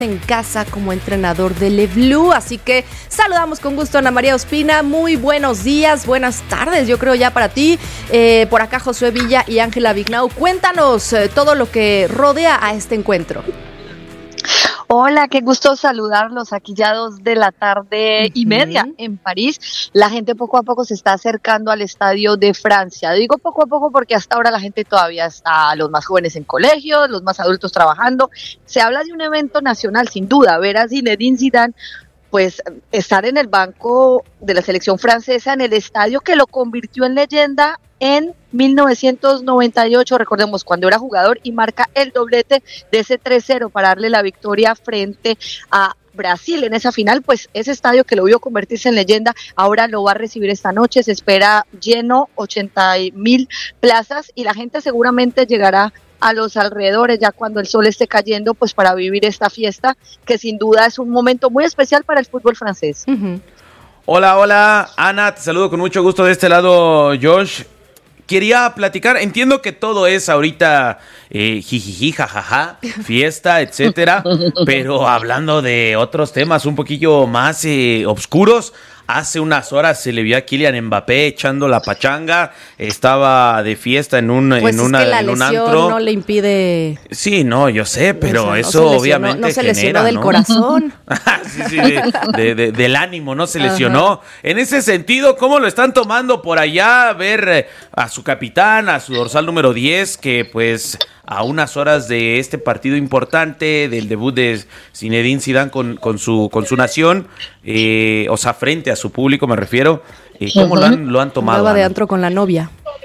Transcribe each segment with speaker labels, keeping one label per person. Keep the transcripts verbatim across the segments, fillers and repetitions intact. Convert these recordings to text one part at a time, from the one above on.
Speaker 1: en casa como entrenador de Le Bleu, así que saludamos con gusto a Ana María Ospina. Muy buenos días, buenas tardes, yo creo ya para ti, eh, por acá Josué Villa y Ángela Vignau. Cuéntanos eh, todo lo que rodea a este encuentro.
Speaker 2: Hola, qué gusto saludarlos aquí ya dos de la tarde y media en París. La gente poco a poco se está acercando al estadio de Francia. Digo poco a poco porque hasta ahora la gente todavía está, los más jóvenes en colegios, los más adultos trabajando. Se habla de un evento nacional, sin duda. Ver a Zinedine Zidane, pues estar en el banco de la selección francesa, en el estadio que lo convirtió en leyenda en mil novecientos noventa y ocho, recordemos, cuando era jugador y marca el doblete de ese tres cero para darle la victoria frente a Brasil en esa final. Pues ese estadio que lo vio convertirse en leyenda, ahora lo va a recibir esta noche, se espera lleno, ochenta mil plazas, y la gente seguramente llegará a los alrededores ya cuando el sol esté cayendo, pues para vivir esta fiesta, que sin duda es un momento muy especial para el fútbol francés.
Speaker 3: Uh-huh. Hola, hola, Ana, te saludo con mucho gusto de este lado, Josh. Quería platicar, entiendo que todo es ahorita eh, jijiji, jajaja, fiesta, etcétera, pero hablando de otros temas un poquillo más eh, oscuros, hace unas horas se le vio a Kylian Mbappé echando la pachanga, estaba de fiesta en un,
Speaker 1: pues
Speaker 3: en
Speaker 1: es
Speaker 3: una,
Speaker 1: que la
Speaker 3: en un
Speaker 1: lesión
Speaker 3: antro.
Speaker 1: no le impide.
Speaker 3: Sí, no, yo sé, pero
Speaker 1: o sea,
Speaker 3: eso
Speaker 1: no lesionó,
Speaker 3: obviamente
Speaker 1: no se
Speaker 3: genera,
Speaker 1: lesionó del
Speaker 3: ¿no?
Speaker 1: corazón.
Speaker 3: sí, sí, de, de, de, del ánimo, no se lesionó. Ajá. En ese sentido, ¿cómo lo están tomando por allá? Ver a su capitán, a su dorsal número diez, que pues a unas horas de este partido importante, del debut de Zinedine Zidane con, con, su, con su nación, eh, o sea, frente a su público me refiero, eh, ¿cómo uh-huh. lo, han, lo han tomado?
Speaker 1: Nueva de antro con la novia.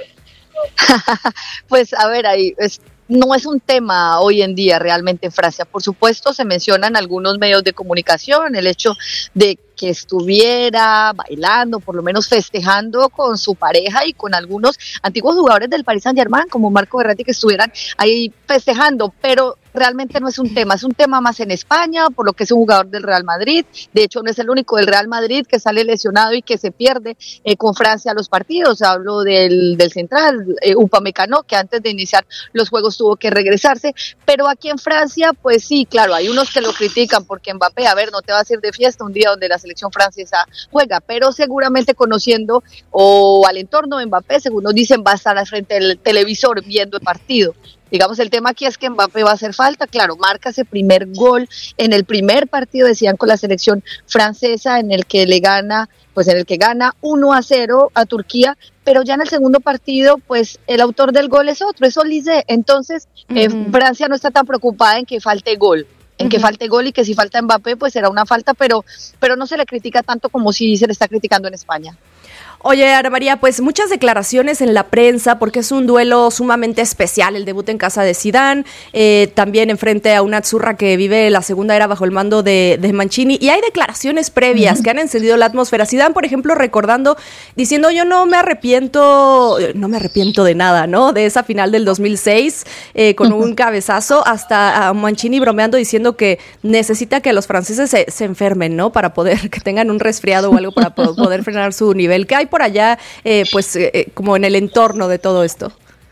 Speaker 2: Pues a ver, ahí es, no es un tema hoy en día realmente en Francia. Por supuesto, se mencionan algunos medios de comunicación el hecho de que estuviera bailando, por lo menos festejando con su pareja y con algunos antiguos jugadores del Paris Saint-Germain, como Marco Verratti, que estuvieran ahí festejando, pero realmente no es un tema, es un tema más en España, por lo que es un jugador del Real Madrid. De hecho, no es el único del Real Madrid que sale lesionado y que se pierde eh, con Francia los partidos. Hablo del, del central, eh, Upamecano, que antes de iniciar los juegos tuvo que regresarse, pero aquí en Francia, pues sí, claro, hay unos que lo critican porque Mbappé, a ver, no te vas a ir de fiesta un día donde la selección francesa juega, pero seguramente conociendo o al entorno de Mbappé, según nos dicen, va a estar al frente del televisor viendo el partido. Digamos, el tema aquí es que Mbappé va a hacer falta, claro, marca ese primer gol en el primer partido, decían, con la selección francesa, en el que le gana, pues en el que gana uno a cero a Turquía, pero ya en el segundo partido, pues el autor del gol es otro, es Olise. Entonces, uh-huh. eh, Francia no está tan preocupada en que falte gol, en uh-huh. que falte gol, y que si falta Mbappé, pues será una falta, pero, pero no se le critica tanto como si se le está criticando en España.
Speaker 1: Oye, Ana María, pues muchas declaraciones en la prensa, porque es un duelo sumamente especial, el debut en casa de Zidane, eh, también enfrente a una Azzurra que vive la segunda era bajo el mando de, de Mancini, y hay declaraciones previas uh-huh. que han encendido la atmósfera. Zidane, por ejemplo, recordando, diciendo, yo no me arrepiento, no me arrepiento de nada, ¿no? De esa final del dos mil seis, eh, con uh-huh. un cabezazo, hasta a Mancini bromeando, diciendo que necesita que los franceses se, se enfermen, ¿no? Para poder, que tengan un resfriado o algo para poder frenar su nivel. ¿Qué hay por allá, eh, pues, eh, como en el entorno de todo esto?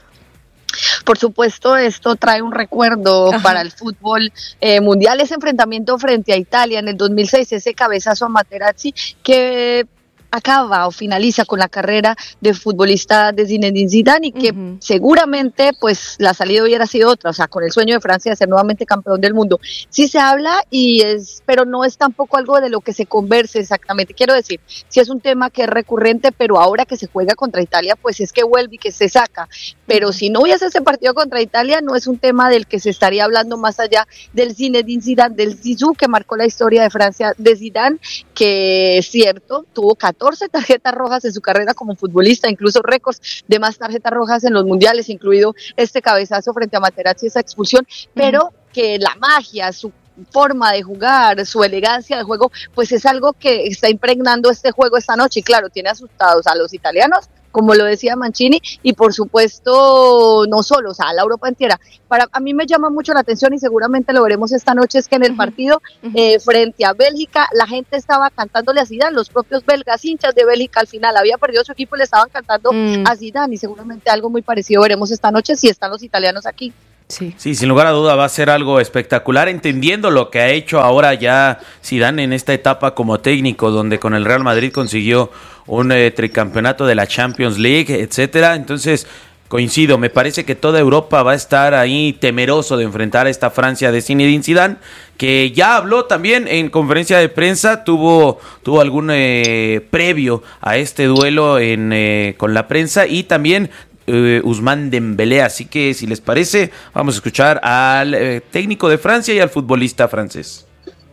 Speaker 2: Por supuesto, esto trae un recuerdo Ajá. para el fútbol eh, mundial, ese enfrentamiento frente a Italia en el dos mil seis, ese cabezazo a Materazzi que acaba o finaliza con la carrera de futbolista de Zinedine Zidane, y que uh-huh. seguramente pues la salida hubiera sido otra, o sea, con el sueño de Francia de ser nuevamente campeón del mundo. Sí se habla, y es, pero no es tampoco algo de lo que se converse exactamente. Quiero decir, sí es un tema que es recurrente, pero ahora que se juega contra Italia, pues es que vuelve y que se saca. Pero si no hubiese ese partido contra Italia, no es un tema del que se estaría hablando más allá del Zinedine Zidane, del Zizou, que marcó la historia de Francia, de Zidane, que es cierto, tuvo catorce tarjetas rojas en su carrera como futbolista, incluso récords de más tarjetas rojas en los mundiales, incluido este cabezazo frente a Materazzi, esa expulsión, pero uh-huh. que la magia, su forma de jugar, su elegancia de juego, pues es algo que está impregnando este juego esta noche, y claro, tiene asustados a los italianos, como lo decía Mancini, y por supuesto no solo, o sea, a la Europa entera. Para, a mí me llama mucho la atención, y seguramente lo veremos esta noche, es que en el uh-huh. partido uh-huh. eh, frente a Bélgica, la gente estaba cantándole a Zidane, los propios belgas, hinchas de Bélgica, al final había perdido su equipo y le estaban cantando uh-huh. a Zidane, y seguramente algo muy parecido veremos esta noche si están los italianos aquí.
Speaker 1: Sí.
Speaker 3: Sí, sin lugar a duda va a ser algo espectacular, entendiendo lo que ha hecho ahora ya Zidane en esta etapa como técnico, donde con el Real Madrid consiguió un eh, tricampeonato de la Champions League, etcétera. Entonces, coincido, me parece que toda Europa va a estar ahí temeroso de enfrentar a esta Francia de Zinedine Zidane, que ya habló también en conferencia de prensa, tuvo, tuvo algún eh, previo a este duelo en, eh, con la prensa, y también Uh, Ousmane Dembélé, así que si les parece vamos a escuchar al eh, técnico de Francia y al futbolista francés.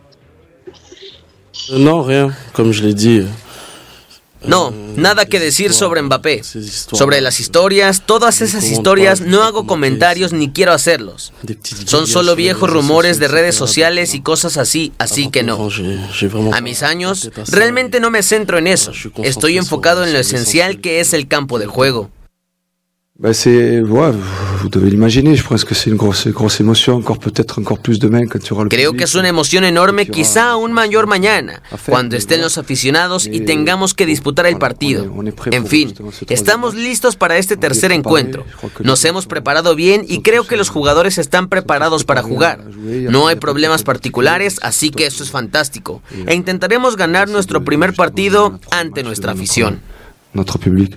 Speaker 4: No, rien, comme je l'ai dit.
Speaker 5: No, nada que decir sobre Mbappé. Sobre las historias, todas esas historias, no hago comentarios ni quiero hacerlos. Son solo viejos rumores de redes sociales y cosas así, así que no. A mis años, realmente no me centro en eso. Estoy enfocado en lo esencial, que es el campo de juego.
Speaker 6: Bah c'est, ouais, vous devez l'imaginer, je pense que c'est une grosse, grosse émotion, encore peut-être encore plus demain quand tu auras le
Speaker 5: Creo
Speaker 6: public,
Speaker 5: que es una emoción enorme, quizá aún mayor mañana, cuando estén los aficionados y tengamos que disputar el partido. En fin, estamos listos para este tercer encuentro. Nos hemos preparado bien y creo que los jugadores están preparados para jugar. No hay problemas particulares, así que eso es fantástico. E intentaremos ganar nuestro primer partido ante nuestra afición.
Speaker 6: Notre public.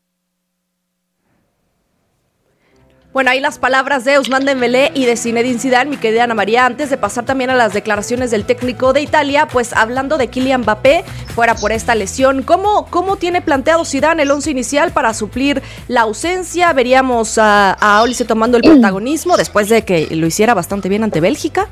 Speaker 1: Bueno, ahí las palabras de Ousmane Dembélé y de Zinedine Zidane, mi querida Ana María. Antes de pasar también a las declaraciones del técnico de Italia, pues hablando de Kylian Mbappé, fuera por esta lesión, ¿cómo, cómo tiene planteado Zidane el once inicial para suplir la ausencia? Veríamos a, a Olise tomando el protagonismo después de que lo hiciera bastante bien ante Bélgica.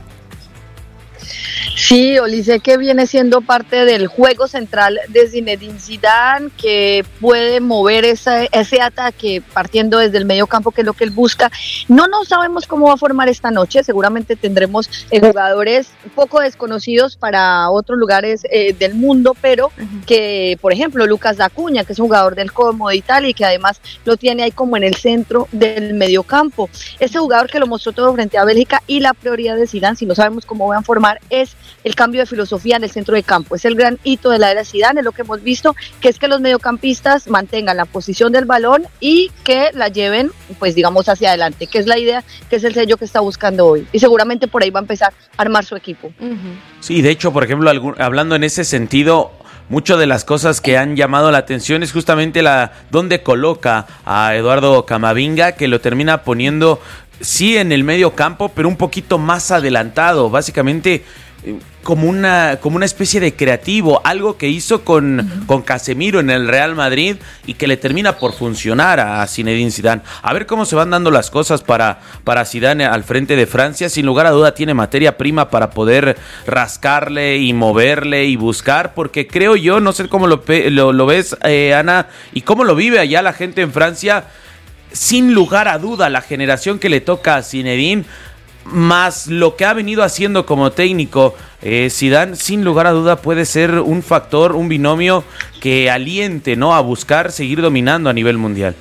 Speaker 2: Sí, Olise, que viene siendo parte del juego central de Zinedine Zidane, que puede mover esa, ese ataque partiendo desde el medio campo, que es lo que él busca. No nos sabemos cómo va a formar esta noche, seguramente tendremos eh, jugadores poco desconocidos para otros lugares eh, del mundo, pero uh-huh. que, por ejemplo, Lucas Dacuña, que es un jugador del Como de Italia y que además lo tiene ahí como en el centro del medio campo. Ese jugador que lo mostró todo frente a Bélgica, y la prioridad de Zidane, si no sabemos cómo van a formar, es el cambio de filosofía en el centro de campo. Es el gran hito de la era Zidane, es lo que hemos visto, que es que los mediocampistas mantengan la posición del balón y que la lleven, pues digamos, hacia adelante, que es la idea, que es el sello que está buscando hoy. Y seguramente por ahí va a empezar a armar su equipo. Uh-huh.
Speaker 3: Sí, de hecho, por ejemplo, algún, hablando en ese sentido, muchas de las cosas que han llamado la atención es justamente la dónde coloca a Eduardo Camavinga, que lo termina poniendo, sí, en el medio campo, pero un poquito más adelantado, básicamente como una, como una especie de creativo, algo que hizo con, uh-huh. con Casemiro en el Real Madrid y que le termina por funcionar a Zinedine Zidane. A ver cómo se van dando las cosas para, para Zidane al frente de Francia. Sin lugar a duda tiene materia prima para poder rascarle y moverle y buscar, porque creo yo, no sé cómo lo, lo, lo ves, eh, Ana, y cómo lo vive allá la gente en Francia. Sin lugar a duda, la generación que le toca a Zinedine, más lo que ha venido haciendo como técnico eh, Zidane, sin lugar a duda puede ser un factor, un binomio que aliente, ¿no?, a buscar seguir dominando a nivel mundial.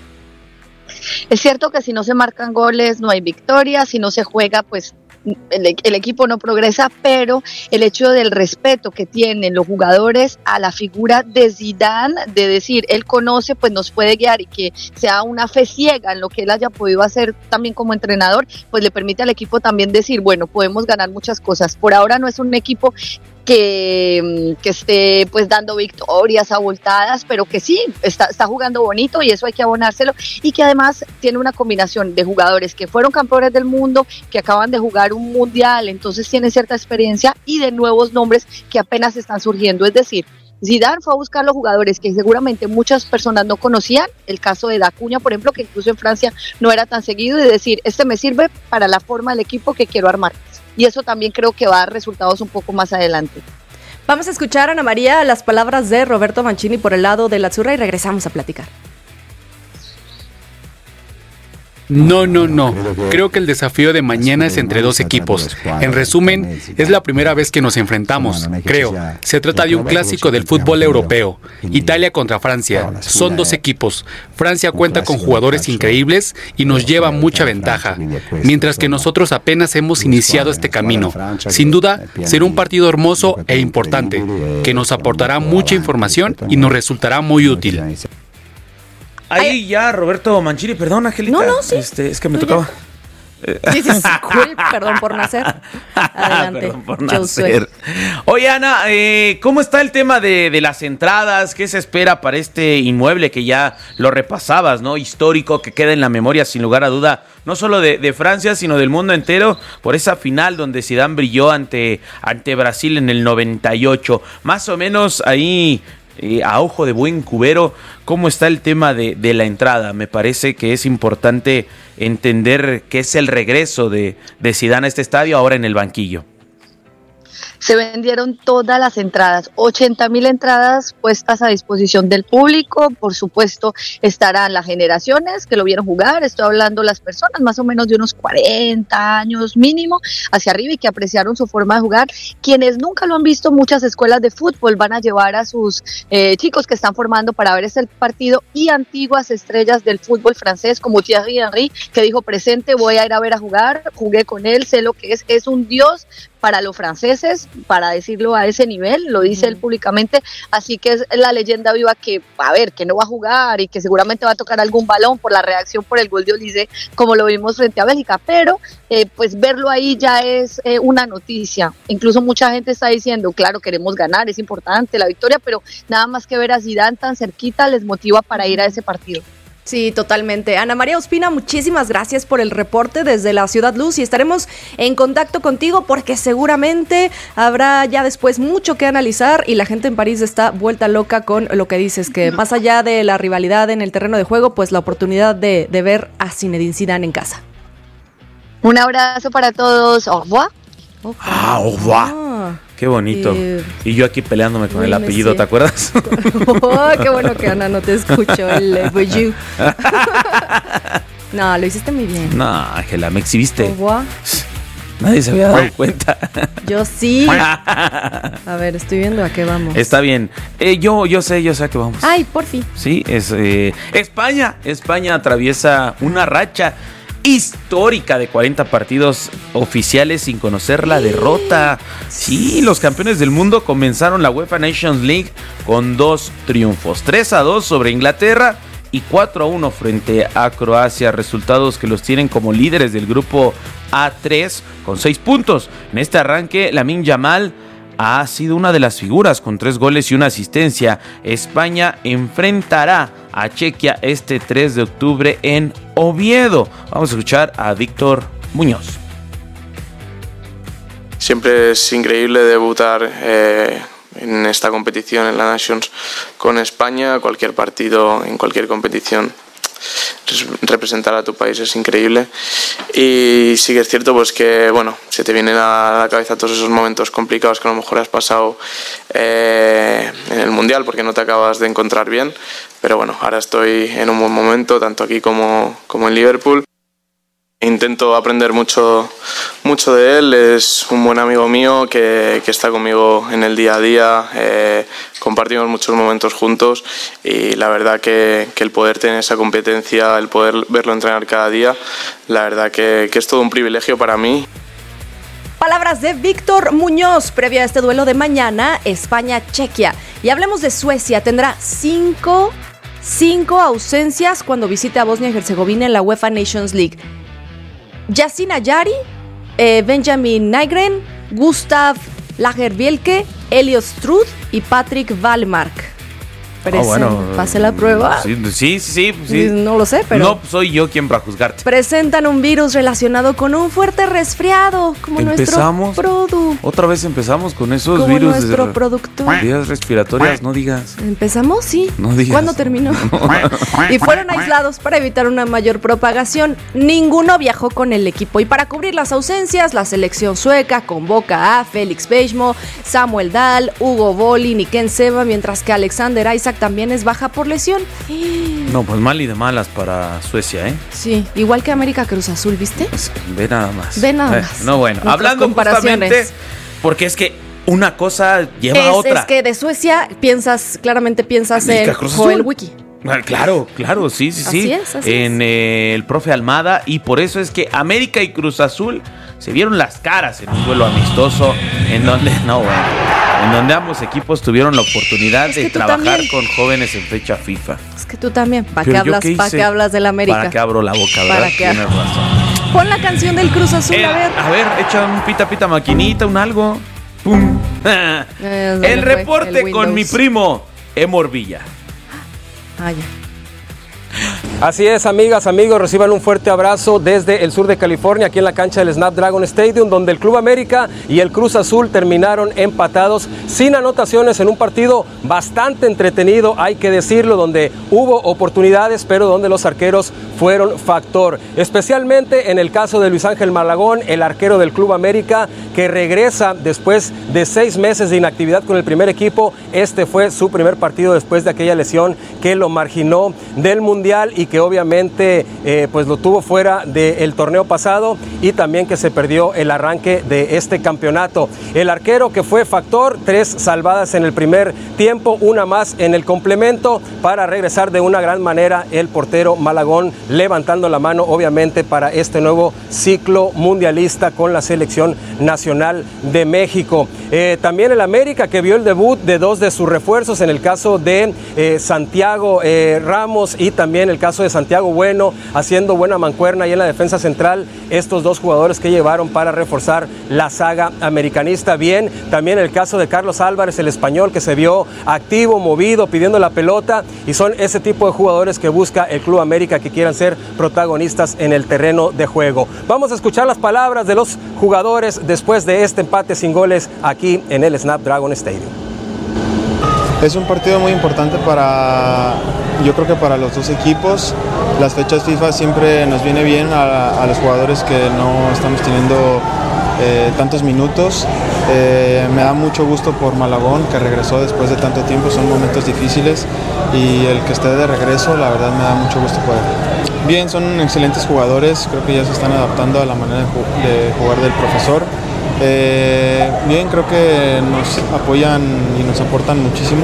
Speaker 2: Es cierto que si no se marcan goles no hay victoria, si no se juega pues el, el equipo no progresa, pero el hecho del respeto que tienen los jugadores a la figura de Zidane, de decir, él conoce, pues nos puede guiar, y que sea una fe ciega en lo que él haya podido hacer también como entrenador, pues le permite al equipo también decir, bueno, podemos ganar muchas cosas. Por ahora no es un equipo que, que esté pues dando victorias abultadas, pero que sí, está, está jugando bonito, y eso hay que abonárselo, y que además tiene una combinación de jugadores que fueron campeones del mundo, que acaban de jugar un mundial, entonces tienen cierta experiencia, y de nuevos nombres que apenas están surgiendo. Es decir, Zidane fue a buscar los jugadores que seguramente muchas personas no conocían, el caso de Dacuña, por ejemplo, que incluso en Francia no era tan seguido, y decir, este me sirve para la forma del equipo que quiero armar. Y eso también creo que va a dar resultados un poco más adelante.
Speaker 1: Vamos a escuchar, Ana María, las palabras de Roberto Mancini por el lado de la Azzurra y regresamos a platicar.
Speaker 7: No, no, no. Creo que el desafío de mañana es entre dos equipos. En resumen, es la primera vez que nos enfrentamos, creo. Se trata de un clásico del fútbol europeo. Italia contra Francia. Son dos equipos. Francia cuenta con jugadores increíbles y nos lleva mucha ventaja, mientras que nosotros apenas hemos iniciado este camino. Sin duda, será un partido hermoso e importante, que nos aportará mucha información y nos resultará muy útil.
Speaker 3: Ahí ya, Roberto Mancini, perdón, Angelita.
Speaker 1: No, no, sí.
Speaker 3: Este, es que me tocaba.
Speaker 1: Sí, sí, sí, cool, perdón por nacer. Adelante.
Speaker 3: Perdón por nacer. Oye, Ana, eh, ¿cómo está el tema de, de las entradas? ¿Qué se espera para este inmueble que ya lo repasabas, ¿no? Histórico, que queda en la memoria sin lugar a duda, no solo de, de Francia, sino del mundo entero, por esa final donde Zidane brilló ante, ante Brasil en el noventa y ocho. Más o menos ahí, eh, a ojo de buen cubero, ¿cómo está el tema de, de la entrada? Me parece que es importante entender que es el regreso de, de Zidane a este estadio, ahora en el banquillo.
Speaker 2: Se vendieron todas las entradas, ochenta mil entradas puestas a disposición del público. Por supuesto estarán las generaciones que lo vieron jugar, estoy hablando las personas más o menos de unos cuarenta años mínimo hacia arriba y que apreciaron su forma de jugar. Quienes nunca lo han visto, muchas escuelas de fútbol van a llevar a sus eh, chicos que están formando para ver este partido, y antiguas estrellas del fútbol francés como Thierry Henry, que dijo presente, voy a ir a ver a jugar, jugué con él, sé lo que es, es un dios para los franceses, para decirlo a ese nivel, lo dice él públicamente, así que es la leyenda viva que, a ver, que no va a jugar y que seguramente va a tocar algún balón por la reacción por el gol de Olise, como lo vimos frente a Bélgica, pero eh, pues verlo ahí ya es eh, una noticia. Incluso mucha gente está diciendo, claro, queremos ganar, es importante la victoria, pero nada más que ver a Zidane tan cerquita les motiva para ir a ese partido.
Speaker 1: Sí, totalmente. Ana María Ospina, muchísimas gracias por el reporte desde la Ciudad Luz y estaremos en contacto contigo porque seguramente habrá ya después mucho que analizar y la gente en París está vuelta loca con lo que dices, que más allá de la rivalidad en el terreno de juego, pues la oportunidad de, de ver a Zinedine Zidane en casa.
Speaker 2: Un abrazo para todos. Au revoir.
Speaker 3: Ah, au revoir. Ah. Qué bonito. Eh, y yo aquí peleándome con el apellido, ¿te acuerdas?
Speaker 1: Oh, qué bueno que Ana no te escuchó el bonjour. No, lo hiciste muy bien.
Speaker 3: No, Ángela, me exhibiste. Oh, nadie se había dado cuenta.
Speaker 1: Yo sí. A ver, estoy viendo a qué vamos.
Speaker 3: Está bien. Eh, yo, yo sé, yo sé a qué vamos.
Speaker 1: Ay, por fin.
Speaker 3: Sí, es eh, España. España atraviesa una racha histórica de cuarenta partidos oficiales sin conocer la derrota. Sí, los campeones del mundo comenzaron la UEFA Nations League con dos triunfos, tres a dos sobre Inglaterra y cuatro a uno frente a Croacia, resultados que los tienen como líderes del grupo A tres con seis puntos. En este arranque, Lamine Yamal ha sido una de las figuras con tres goles y una asistencia. España enfrentará a Chequia este tres de octubre en Oviedo. Vamos a escuchar a Víctor Muñoz.
Speaker 8: Siempre es increíble debutar eh, en esta competición, en la Nations, con España. Cualquier partido, en cualquier competición, representar a tu país es increíble. Y sí que es cierto pues que bueno, se te vienen a la cabeza todos esos momentos complicados que a lo mejor has pasado eh, en el Mundial porque no te acabas de encontrar bien, pero bueno, ahora estoy en un buen momento tanto aquí como, como en Liverpool. Intento aprender mucho, mucho de él, es un buen amigo mío que, que está conmigo en el día a día, eh, compartimos muchos momentos juntos y la verdad que, que el poder tener esa competencia, el poder verlo entrenar cada día, la verdad que, que es todo un privilegio para mí.
Speaker 1: Palabras de Víctor Muñoz, previa a este duelo de mañana, España-Chequia. Y hablemos de Suecia, tendrá cinco, cinco ausencias cuando visite a Bosnia y Herzegovina en la UEFA Nations League. Yasin Ayari, eh, Benjamin Nygren, Gustav Lagerbielke, Elliot Struth y Patrick Wallmark. Presen- oh, bueno, ¿pase la prueba?
Speaker 3: Sí, sí, sí, sí.
Speaker 1: No lo sé, pero...
Speaker 3: No soy yo quien para juzgarte.
Speaker 1: Presentan un virus relacionado con un fuerte resfriado, como
Speaker 3: ¿Empezamos?
Speaker 1: nuestro produ.
Speaker 3: Otra vez empezamos con esos
Speaker 1: como
Speaker 3: virus
Speaker 1: nuestro
Speaker 3: de
Speaker 1: productor.
Speaker 3: vías respiratorias, no digas.
Speaker 1: ¿Empezamos? Sí.
Speaker 3: No digas.
Speaker 1: ¿Cuándo terminó? Y fueron aislados para evitar una mayor propagación. Ninguno viajó con el equipo. Y para cubrir las ausencias, la selección sueca convoca a Félix Bejmo, Samuel Dahl, Hugo Bolin y Ken Seba, mientras que Alexander Isaac también es baja por lesión.
Speaker 3: No, pues mal y de malas para Suecia, ¿eh?
Speaker 1: Sí, igual que América Cruz Azul, ¿viste?
Speaker 3: Pues, ve nada más.
Speaker 1: Ve nada
Speaker 3: eh,
Speaker 1: más.
Speaker 3: No, bueno, Nuestras hablando justamente, porque es que una cosa lleva
Speaker 1: es,
Speaker 3: a otra.
Speaker 1: Es que de Suecia piensas, claramente piensas América en Cruz Azul. Joel Wiki.
Speaker 3: Claro, claro, sí, sí,
Speaker 1: así
Speaker 3: sí.
Speaker 1: Es, así
Speaker 3: en
Speaker 1: es.
Speaker 3: Eh, el profe Almada, y por eso es que América y Cruz Azul se vieron las caras en un duelo amistoso en donde, no, bueno, en donde ambos equipos tuvieron la oportunidad es de trabajar también. Con jóvenes en fecha FIFA.
Speaker 1: Es que tú también, ¿para qué hablas, ¿para qué hablas del América?
Speaker 3: ¿Para qué abro la boca, verdad?
Speaker 1: ¿Para qué?
Speaker 3: Tienes razón.
Speaker 1: Pon la canción del Cruz Azul,
Speaker 3: El,
Speaker 1: a ver.
Speaker 3: A ver, echa un pita pita maquinita, un algo. Pum.
Speaker 1: Eh,
Speaker 3: el reporte el con mi primo Emor Villa.
Speaker 1: Ah, ya.
Speaker 9: Así es, amigas, amigos, reciban un fuerte abrazo desde el sur de California, aquí en la cancha del Snapdragon Stadium, donde el Club América y el Cruz Azul terminaron empatados sin anotaciones en un partido bastante entretenido, hay que decirlo, donde hubo oportunidades, pero donde los arqueros fueron factor, especialmente en el caso de Luis Ángel Malagón, el arquero del Club América, que regresa después de seis meses de inactividad con el primer equipo. Este fue su primer partido después de aquella lesión que lo marginó del Mundial y que obviamente eh, pues lo tuvo fuera del torneo pasado, y también que se perdió el arranque de este campeonato. El arquero que fue factor, tres salvadas en el primer tiempo, una más en el complemento, para regresar de una gran manera el portero Malagón, levantando la mano obviamente para este nuevo ciclo mundialista con la selección nacional de México. Eh, también el América, que vio el debut de dos de sus refuerzos, en el caso de eh, Santiago eh, Ramos y también el caso de Santiago Bueno, haciendo buena mancuerna ahí en la defensa central, estos dos jugadores que llevaron para reforzar la saga americanista. Bien, también el caso de Carlos Álvarez, el español, que se vio activo, movido, pidiendo la pelota, y son ese tipo de jugadores que busca el Club América, que quieran ser protagonistas en el terreno de juego. Vamos a escuchar las palabras de los jugadores después de este empate sin goles aquí en el Snapdragon Stadium.
Speaker 10: Es un partido muy importante para, yo creo que para los dos equipos. Las fechas FIFA siempre nos viene bien a, a los jugadores que no estamos teniendo eh, tantos minutos. Eh, me da mucho gusto por Malagón, que regresó después de tanto tiempo. Son momentos difíciles, y el que esté de regreso, la verdad me da mucho gusto por él. Bien, son excelentes jugadores, creo que ya se están adaptando a la manera de jugar del profesor. Eh, bien, creo que nos apoyan y nos aportan muchísimo,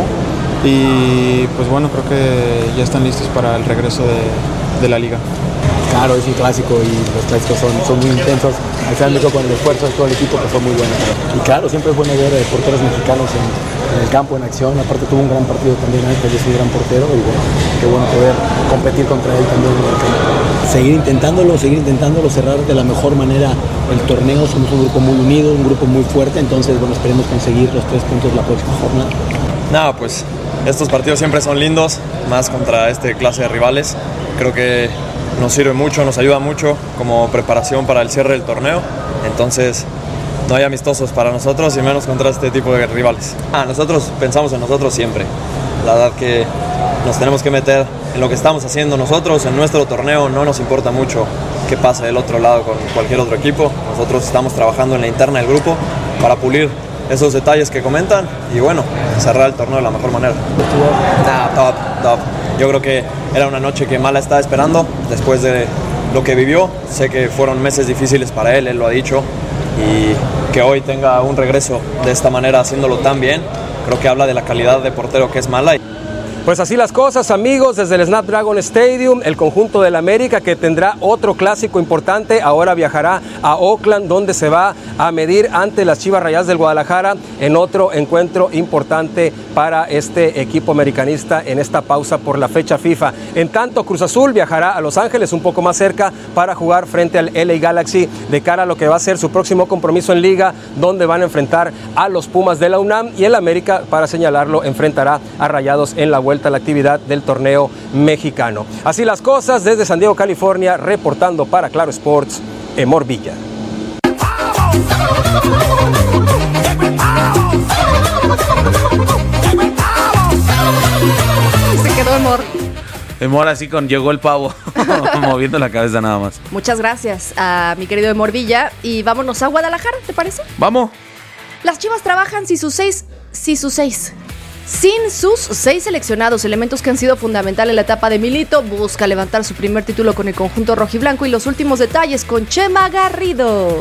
Speaker 10: y pues bueno, creo que ya están listos para el regreso de, de la liga.
Speaker 11: Claro, es un clásico y los clásicos son, son muy intensos. Al final me quedo con el esfuerzo de todo el equipo, que fue muy bueno. Y claro, siempre es bueno ver eh, porteros mexicanos en, en el campo, en acción. Aparte tuvo un gran partido también, ¿eh? Que es un gran portero, y bueno, qué bueno poder competir contra él también en el campo. Seguir intentándolo, seguir intentándolo, cerrar de la mejor manera el torneo. Somos un grupo muy unido, un grupo muy fuerte, entonces bueno, esperemos conseguir los tres puntos la próxima jornada.
Speaker 12: Nada, pues estos partidos siempre son lindos, más contra este clase de rivales. Creo que nos sirve mucho, nos ayuda mucho como preparación para el cierre del torneo. Entonces no hay amistosos para nosotros, y menos contra este tipo de rivales. Ah, nosotros pensamos en nosotros siempre. La verdad que nos tenemos que meter en lo que estamos haciendo nosotros, en nuestro torneo. No nos importa mucho qué pasa del otro lado con cualquier otro equipo. Nosotros estamos trabajando en la interna del grupo para pulir esos detalles que comentan, y bueno, cerrar el torneo de la mejor manera. Nah, top, top. Yo creo que era una noche que Mala estaba esperando después de lo que vivió. Sé que fueron meses difíciles para él, él lo ha dicho, y que hoy tenga un regreso de esta manera, haciéndolo tan bien, creo que habla de la calidad de portero que es Mala.
Speaker 9: Pues así las cosas, amigos, desde el Snapdragon Stadium, el conjunto del América, que tendrá otro clásico importante, ahora viajará a Oakland, donde se va a medir ante las Chivas Rayadas del Guadalajara en otro encuentro importante para este equipo americanista en esta pausa por la fecha FIFA. En tanto, Cruz Azul viajará a Los Ángeles, un poco más cerca, para jugar frente al L A Galaxy de cara a lo que va a ser su próximo compromiso en Liga, donde van a enfrentar a los Pumas de la UNAM, y el América, para señalarlo, enfrentará a Rayados en la vuelta a la actividad del torneo mexicano. Así las cosas, desde San Diego, California, reportando para Claro Sports, Emor Villa.
Speaker 1: Se quedó Emor.
Speaker 3: Emor así con llegó el pavo, moviendo la cabeza nada más.
Speaker 1: Muchas gracias a mi querido Emor Villa, y vámonos a Guadalajara, ¿te parece?
Speaker 3: Vamos.
Speaker 1: Las Chivas trabajan si sus seis, si sus seis. Sin sus seis seleccionados, elementos que han sido fundamentales en la etapa de Milito, busca levantar su primer título con el conjunto rojiblanco, y los últimos detalles con Chema Garrido.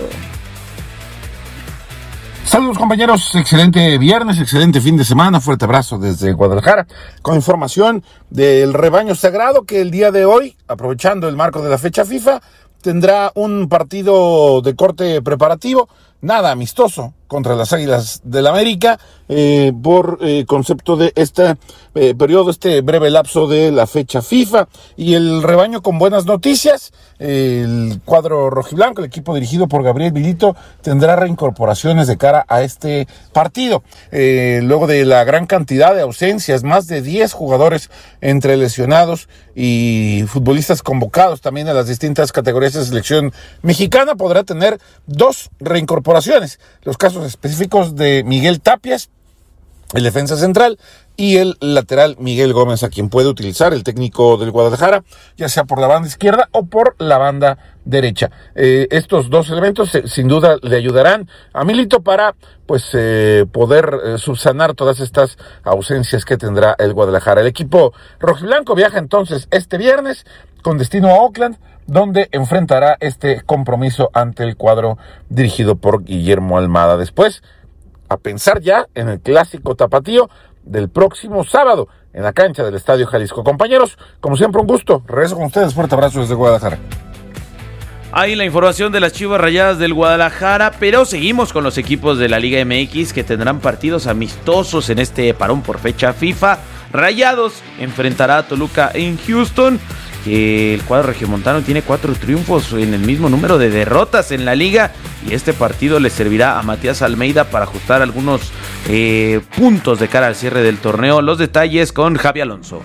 Speaker 13: Saludos, compañeros, excelente viernes, excelente fin de semana, fuerte abrazo desde Guadalajara, con información del rebaño sagrado, que el día de hoy, aprovechando el marco de la fecha FIFA, tendrá un partido de corte preparativo, nada amistoso, contra las Águilas del América eh, por eh, concepto de este eh, periodo, este breve lapso de la fecha FIFA. Y el rebaño con buenas noticias, eh, el cuadro rojiblanco, el equipo dirigido por Gabriel Milito, tendrá reincorporaciones de cara a este partido. Eh, luego de la gran cantidad de ausencias, más de diez jugadores entre lesionados y futbolistas convocados también a las distintas categorías de selección mexicana, podrá tener dos reincorporaciones. Los casos específicos de Miguel Tapias, el defensa central, y el lateral Miguel Gómez, a quien puede utilizar el técnico del Guadalajara, ya sea por la banda izquierda o por la banda derecha. Eh, estos dos elementos eh, sin duda le ayudarán a Milito para pues eh, poder eh, subsanar todas estas ausencias que tendrá el Guadalajara. El equipo rojiblanco viaja entonces este viernes con destino a Oakland, donde enfrentará este compromiso ante el cuadro dirigido por Guillermo Almada. Después, a pensar ya en el clásico tapatío del próximo sábado en la cancha del Estadio Jalisco. Compañeros, como siempre, un gusto. Regreso con ustedes. Fuerte abrazo desde Guadalajara.
Speaker 3: Ahí la información de las Chivas Rayadas del Guadalajara, pero seguimos con los equipos de la Liga M X que tendrán partidos amistosos en este parón por fecha FIFA. Rayados enfrentará a Toluca en Houston, que el cuadro regiomontano tiene cuatro triunfos en el mismo número de derrotas en la liga, y este partido le servirá a Matías Almeida para ajustar algunos eh, puntos de cara al cierre del torneo. Los detalles con Javi Alonso.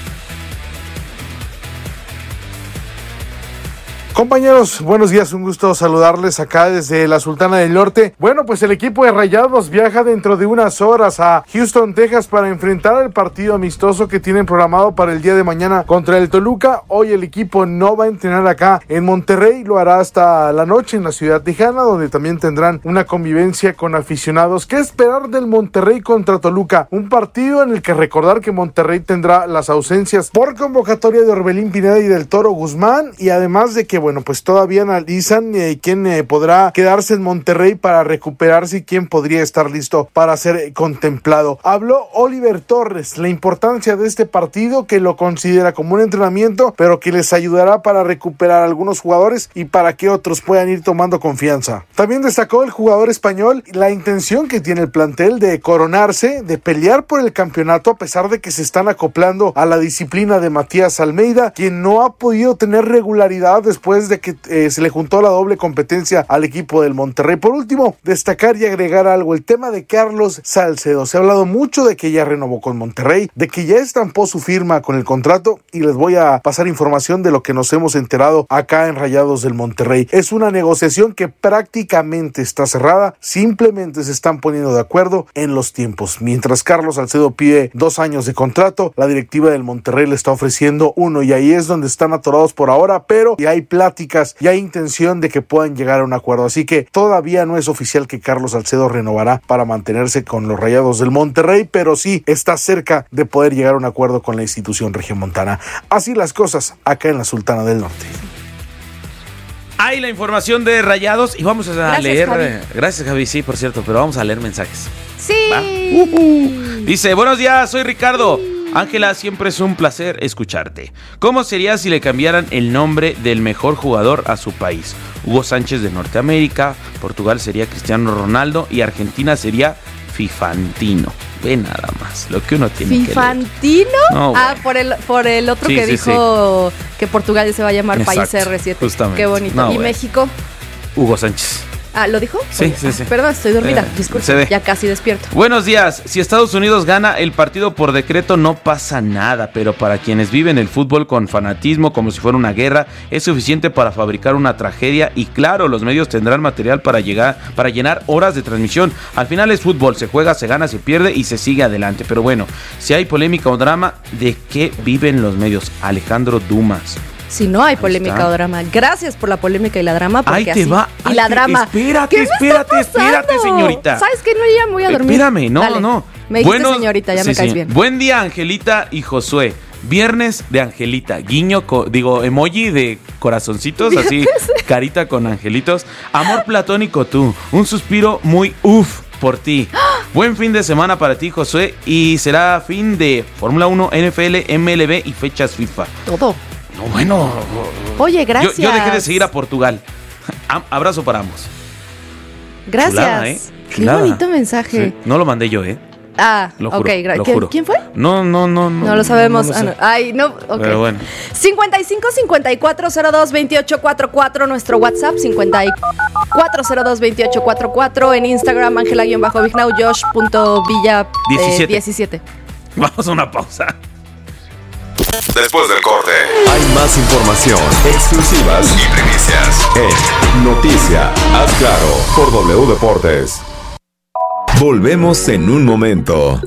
Speaker 14: Compañeros, buenos días, un gusto saludarles acá desde la Sultana del Norte. Bueno, pues el equipo de Rayados viaja dentro de unas horas a Houston, Texas, para enfrentar el partido amistoso que tienen programado para el día de mañana contra el Toluca. Hoy el equipo no va a entrenar acá en Monterrey, lo hará hasta la noche en la ciudad tejana, donde también tendrán una convivencia con aficionados. ¿Qué esperar del Monterrey contra Toluca? Un partido en el que recordar que Monterrey tendrá las ausencias por convocatoria de Orbelín Pineda y del Toro Guzmán, y además de que, bueno, Bueno, pues todavía analizan eh, quién eh, podrá quedarse en Monterrey para recuperarse y quién podría estar listo para ser eh, contemplado. Habló Oliver Torres, la importancia de este partido, que lo considera como un entrenamiento, pero que les ayudará para recuperar a algunos jugadores y para que otros puedan ir tomando confianza. También destacó el jugador español la intención que tiene el plantel de coronarse, de pelear por el campeonato, a pesar de que se están acoplando a la disciplina de Matías Almeida, quien no ha podido tener regularidad después de que eh, se le juntó la doble competencia al equipo del Monterrey. Por último, destacar y agregar algo, el tema de Carlos Salcedo. Se ha hablado mucho de que ya renovó con Monterrey, de que ya estampó su firma con el contrato, y les voy a pasar información de lo que nos hemos enterado acá en Rayados del Monterrey. Es una negociación que prácticamente está cerrada, simplemente se están poniendo de acuerdo en los tiempos. Mientras Carlos Salcedo pide dos años de contrato, la directiva del Monterrey le está ofreciendo uno, y ahí es donde están atorados por ahora, pero ya hay pláticas, ya hay intención de que puedan llegar a un acuerdo, así que todavía no es oficial que Carlos Salcedo renovará para mantenerse con los Rayados del Monterrey, pero sí está cerca de poder llegar a un acuerdo con la institución regiomontana. Así las cosas acá en la Sultana del Norte.
Speaker 3: Hay la información de Rayados y vamos a gracias, leer. Javi. Gracias, Javi, sí, por cierto, pero vamos a leer mensajes.
Speaker 1: Sí.
Speaker 3: Uh-huh. Dice, buenos días, soy Ricardo. Ángela, siempre es un placer escucharte. ¿Cómo sería si le cambiaran el nombre del mejor jugador a su país? Hugo Sánchez de Norteamérica, Portugal sería Cristiano Ronaldo y Argentina sería Fifantino. Ve nada más lo que uno tiene
Speaker 1: ¿Fifantino?
Speaker 3: que leer. No,
Speaker 1: ah, por el, por el otro sí, que sí, dijo sí. que Portugal se va a llamar Exacto, País R siete.
Speaker 3: Justamente.
Speaker 1: Qué bonito.
Speaker 3: No,
Speaker 1: ¿Y
Speaker 3: bueno.
Speaker 1: México?
Speaker 3: Hugo Sánchez.
Speaker 1: Ah, ¿lo dijo?
Speaker 3: Sí,
Speaker 1: Oye,
Speaker 3: sí, sí.
Speaker 1: Perdón, estoy dormida.
Speaker 3: Eh,
Speaker 1: Disculpe, ya casi despierto.
Speaker 3: Buenos días. Si Estados Unidos gana el partido por decreto no pasa nada, pero para quienes viven el fútbol con fanatismo como si fuera una guerra, es suficiente para fabricar una tragedia y claro, los medios tendrán material para llegar, para llenar horas de transmisión. Al final es fútbol, se juega, se gana, se pierde y se sigue adelante. Pero bueno, si hay polémica o drama, ¿de qué viven los medios? Alejandro Dumas.
Speaker 1: Si no hay polémica o drama. Gracias por la polémica y la drama. Porque
Speaker 3: ahí te
Speaker 1: así,
Speaker 3: va.
Speaker 1: Y la
Speaker 3: te,
Speaker 1: drama.
Speaker 3: Espérate, espérate, espérate, señorita.
Speaker 1: ¿Sabes qué? No, ya me voy a dormir.
Speaker 3: Espérame, no,
Speaker 1: Dale.
Speaker 3: no.
Speaker 1: Me dijiste bueno, señorita, ya sí, me caes sí. bien.
Speaker 3: Buen día, Angelita y Josué. Viernes de Angelita. Guiño, co- digo, emoji de corazoncitos, así, carita con angelitos. Amor platónico tú. Un suspiro muy uff por ti. Buen fin de semana para ti, Josué. Y será fin de Fórmula uno, N F L, M L B y fechas FIFA.
Speaker 1: Todo.
Speaker 3: No, bueno.
Speaker 1: Oye, gracias.
Speaker 3: Yo, yo dejé de seguir a Portugal. Abrazo para ambos.
Speaker 1: Gracias. Chulada, ¿eh? Qué bonito mensaje.
Speaker 3: Sí. No lo mandé yo, ¿eh?
Speaker 1: Ah,
Speaker 3: lo juro,
Speaker 1: ok,
Speaker 3: lo
Speaker 1: ¿Quién,
Speaker 3: juro.
Speaker 1: ¿quién fue?
Speaker 3: No, no, no. No,
Speaker 1: no lo sabemos.
Speaker 3: No lo
Speaker 1: ah, no. Ay, no, ok.
Speaker 3: Pero bueno.
Speaker 1: cincuenta y cinco cincuenta y cuatro cero dos veintiocho cuarenta y cuatro, nuestro WhatsApp, cincuenta y cuatro cero dos veintiocho cuarenta y cuatro, en Instagram, Ángela-Bignau, Josh.villa eh, diecisiete.
Speaker 3: Vamos a una pausa.
Speaker 15: Después del corte, hay más información, exclusivas y primicias en Noticia, haz claro, por W Deportes. Volvemos en un momento.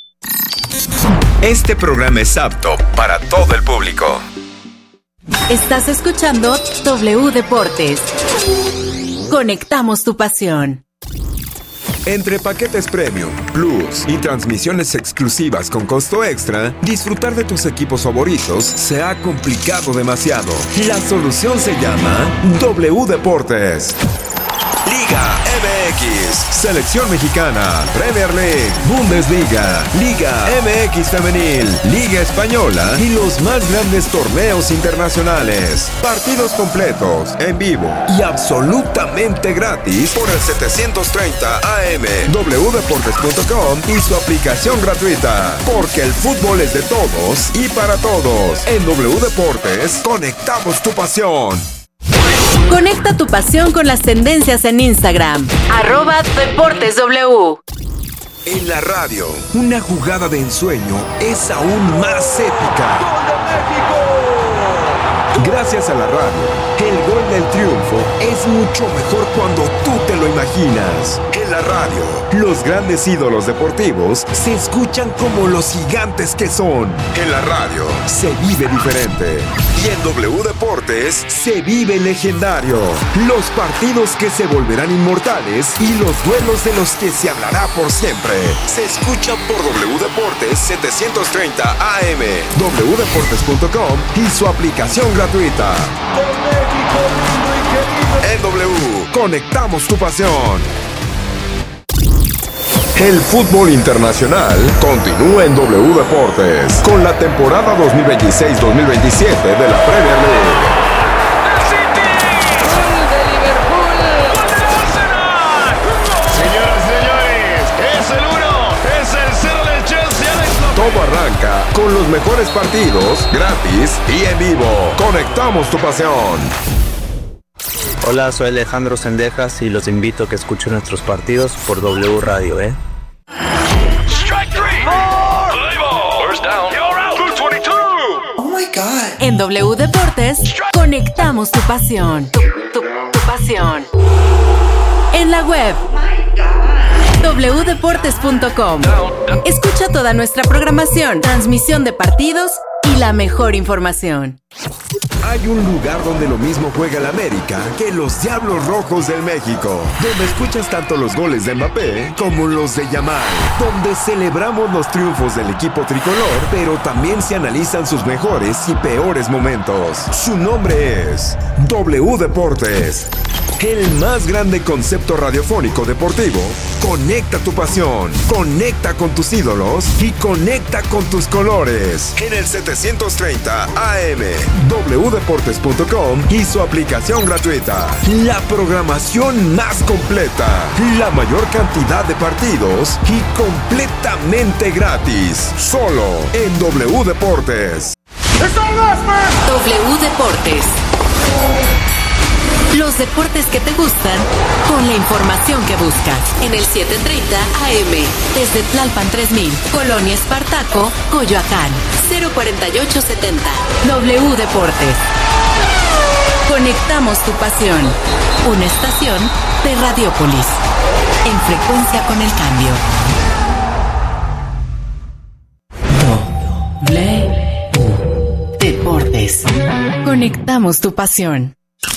Speaker 15: Este programa es apto para todo el público.
Speaker 16: Estás escuchando W Deportes. Conectamos tu pasión.
Speaker 15: Entre paquetes premium, plus y transmisiones exclusivas con costo extra, disfrutar de tus equipos favoritos se ha complicado demasiado. La solución se llama W Deportes. Liga M X, Selección Mexicana, Premier League, Bundesliga, Liga M X Femenil, Liga Española y los más grandes torneos internacionales. Partidos completos, en vivo y absolutamente gratis por el setecientos treinta A M, w deportes punto com y su aplicación gratuita. Porque el fútbol es de todos y para todos. En W Deportes, conectamos tu pasión.
Speaker 16: Conecta tu pasión con las tendencias en Instagram. Arroba Deportes W.
Speaker 15: En la radio, una jugada de ensueño es aún más épica. Gracias a la radio, el gol del triunfo es mucho mejor cuando tú te lo imaginas. En la radio, los grandes ídolos deportivos se escuchan como los gigantes que son. En la radio, se vive diferente. Y en W Deportes, se vive legendario. Los partidos que se volverán inmortales y los duelos de los que se hablará por siempre. Se escuchan por W Deportes setecientos treinta A M, w deportes punto com y su aplicación gratuita. En W, conectamos tu pasión. El fútbol internacional continúa en W Deportes con la temporada dos mil veintiséis dos mil veintisiete de la Premier League. Todo arranca con los mejores partidos, gratis y en vivo. Conectamos tu pasión.
Speaker 17: Hola, soy Alejandro Sendejas y los invito a que escuchen nuestros partidos por W Radio, ¿eh?
Speaker 16: Oh my God. En W Deportes, conectamos tu pasión. Tu, tu, tu pasión. En la web w deportes punto com. Escucha toda nuestra programación, transmisión de partidos y la mejor información.
Speaker 15: Hay un lugar donde lo mismo juega el América que los Diablos Rojos del México, donde escuchas tanto los goles de Mbappé como los de Yamal, donde celebramos los triunfos del equipo tricolor, pero también se analizan sus mejores y peores momentos. Su nombre es W Deportes. El más grande concepto radiofónico deportivo. Conecta tu pasión, conecta con tus ídolos y conecta con tus colores. En el setecientos treinta A M, w deportes punto com y su aplicación gratuita. La programación más completa, la mayor cantidad de partidos y completamente gratis. Solo en W Deportes.
Speaker 16: W Deportes. Los deportes que te gustan con la información que buscas. En el setecientos treinta A M, desde Tlalpan tres mil, Colonia Espartaco, Coyoacán, cero cuarenta y ocho setenta. W Deportes. Conectamos tu pasión. Una estación de Radiópolis. En frecuencia con el cambio. W Deportes. Conectamos tu pasión.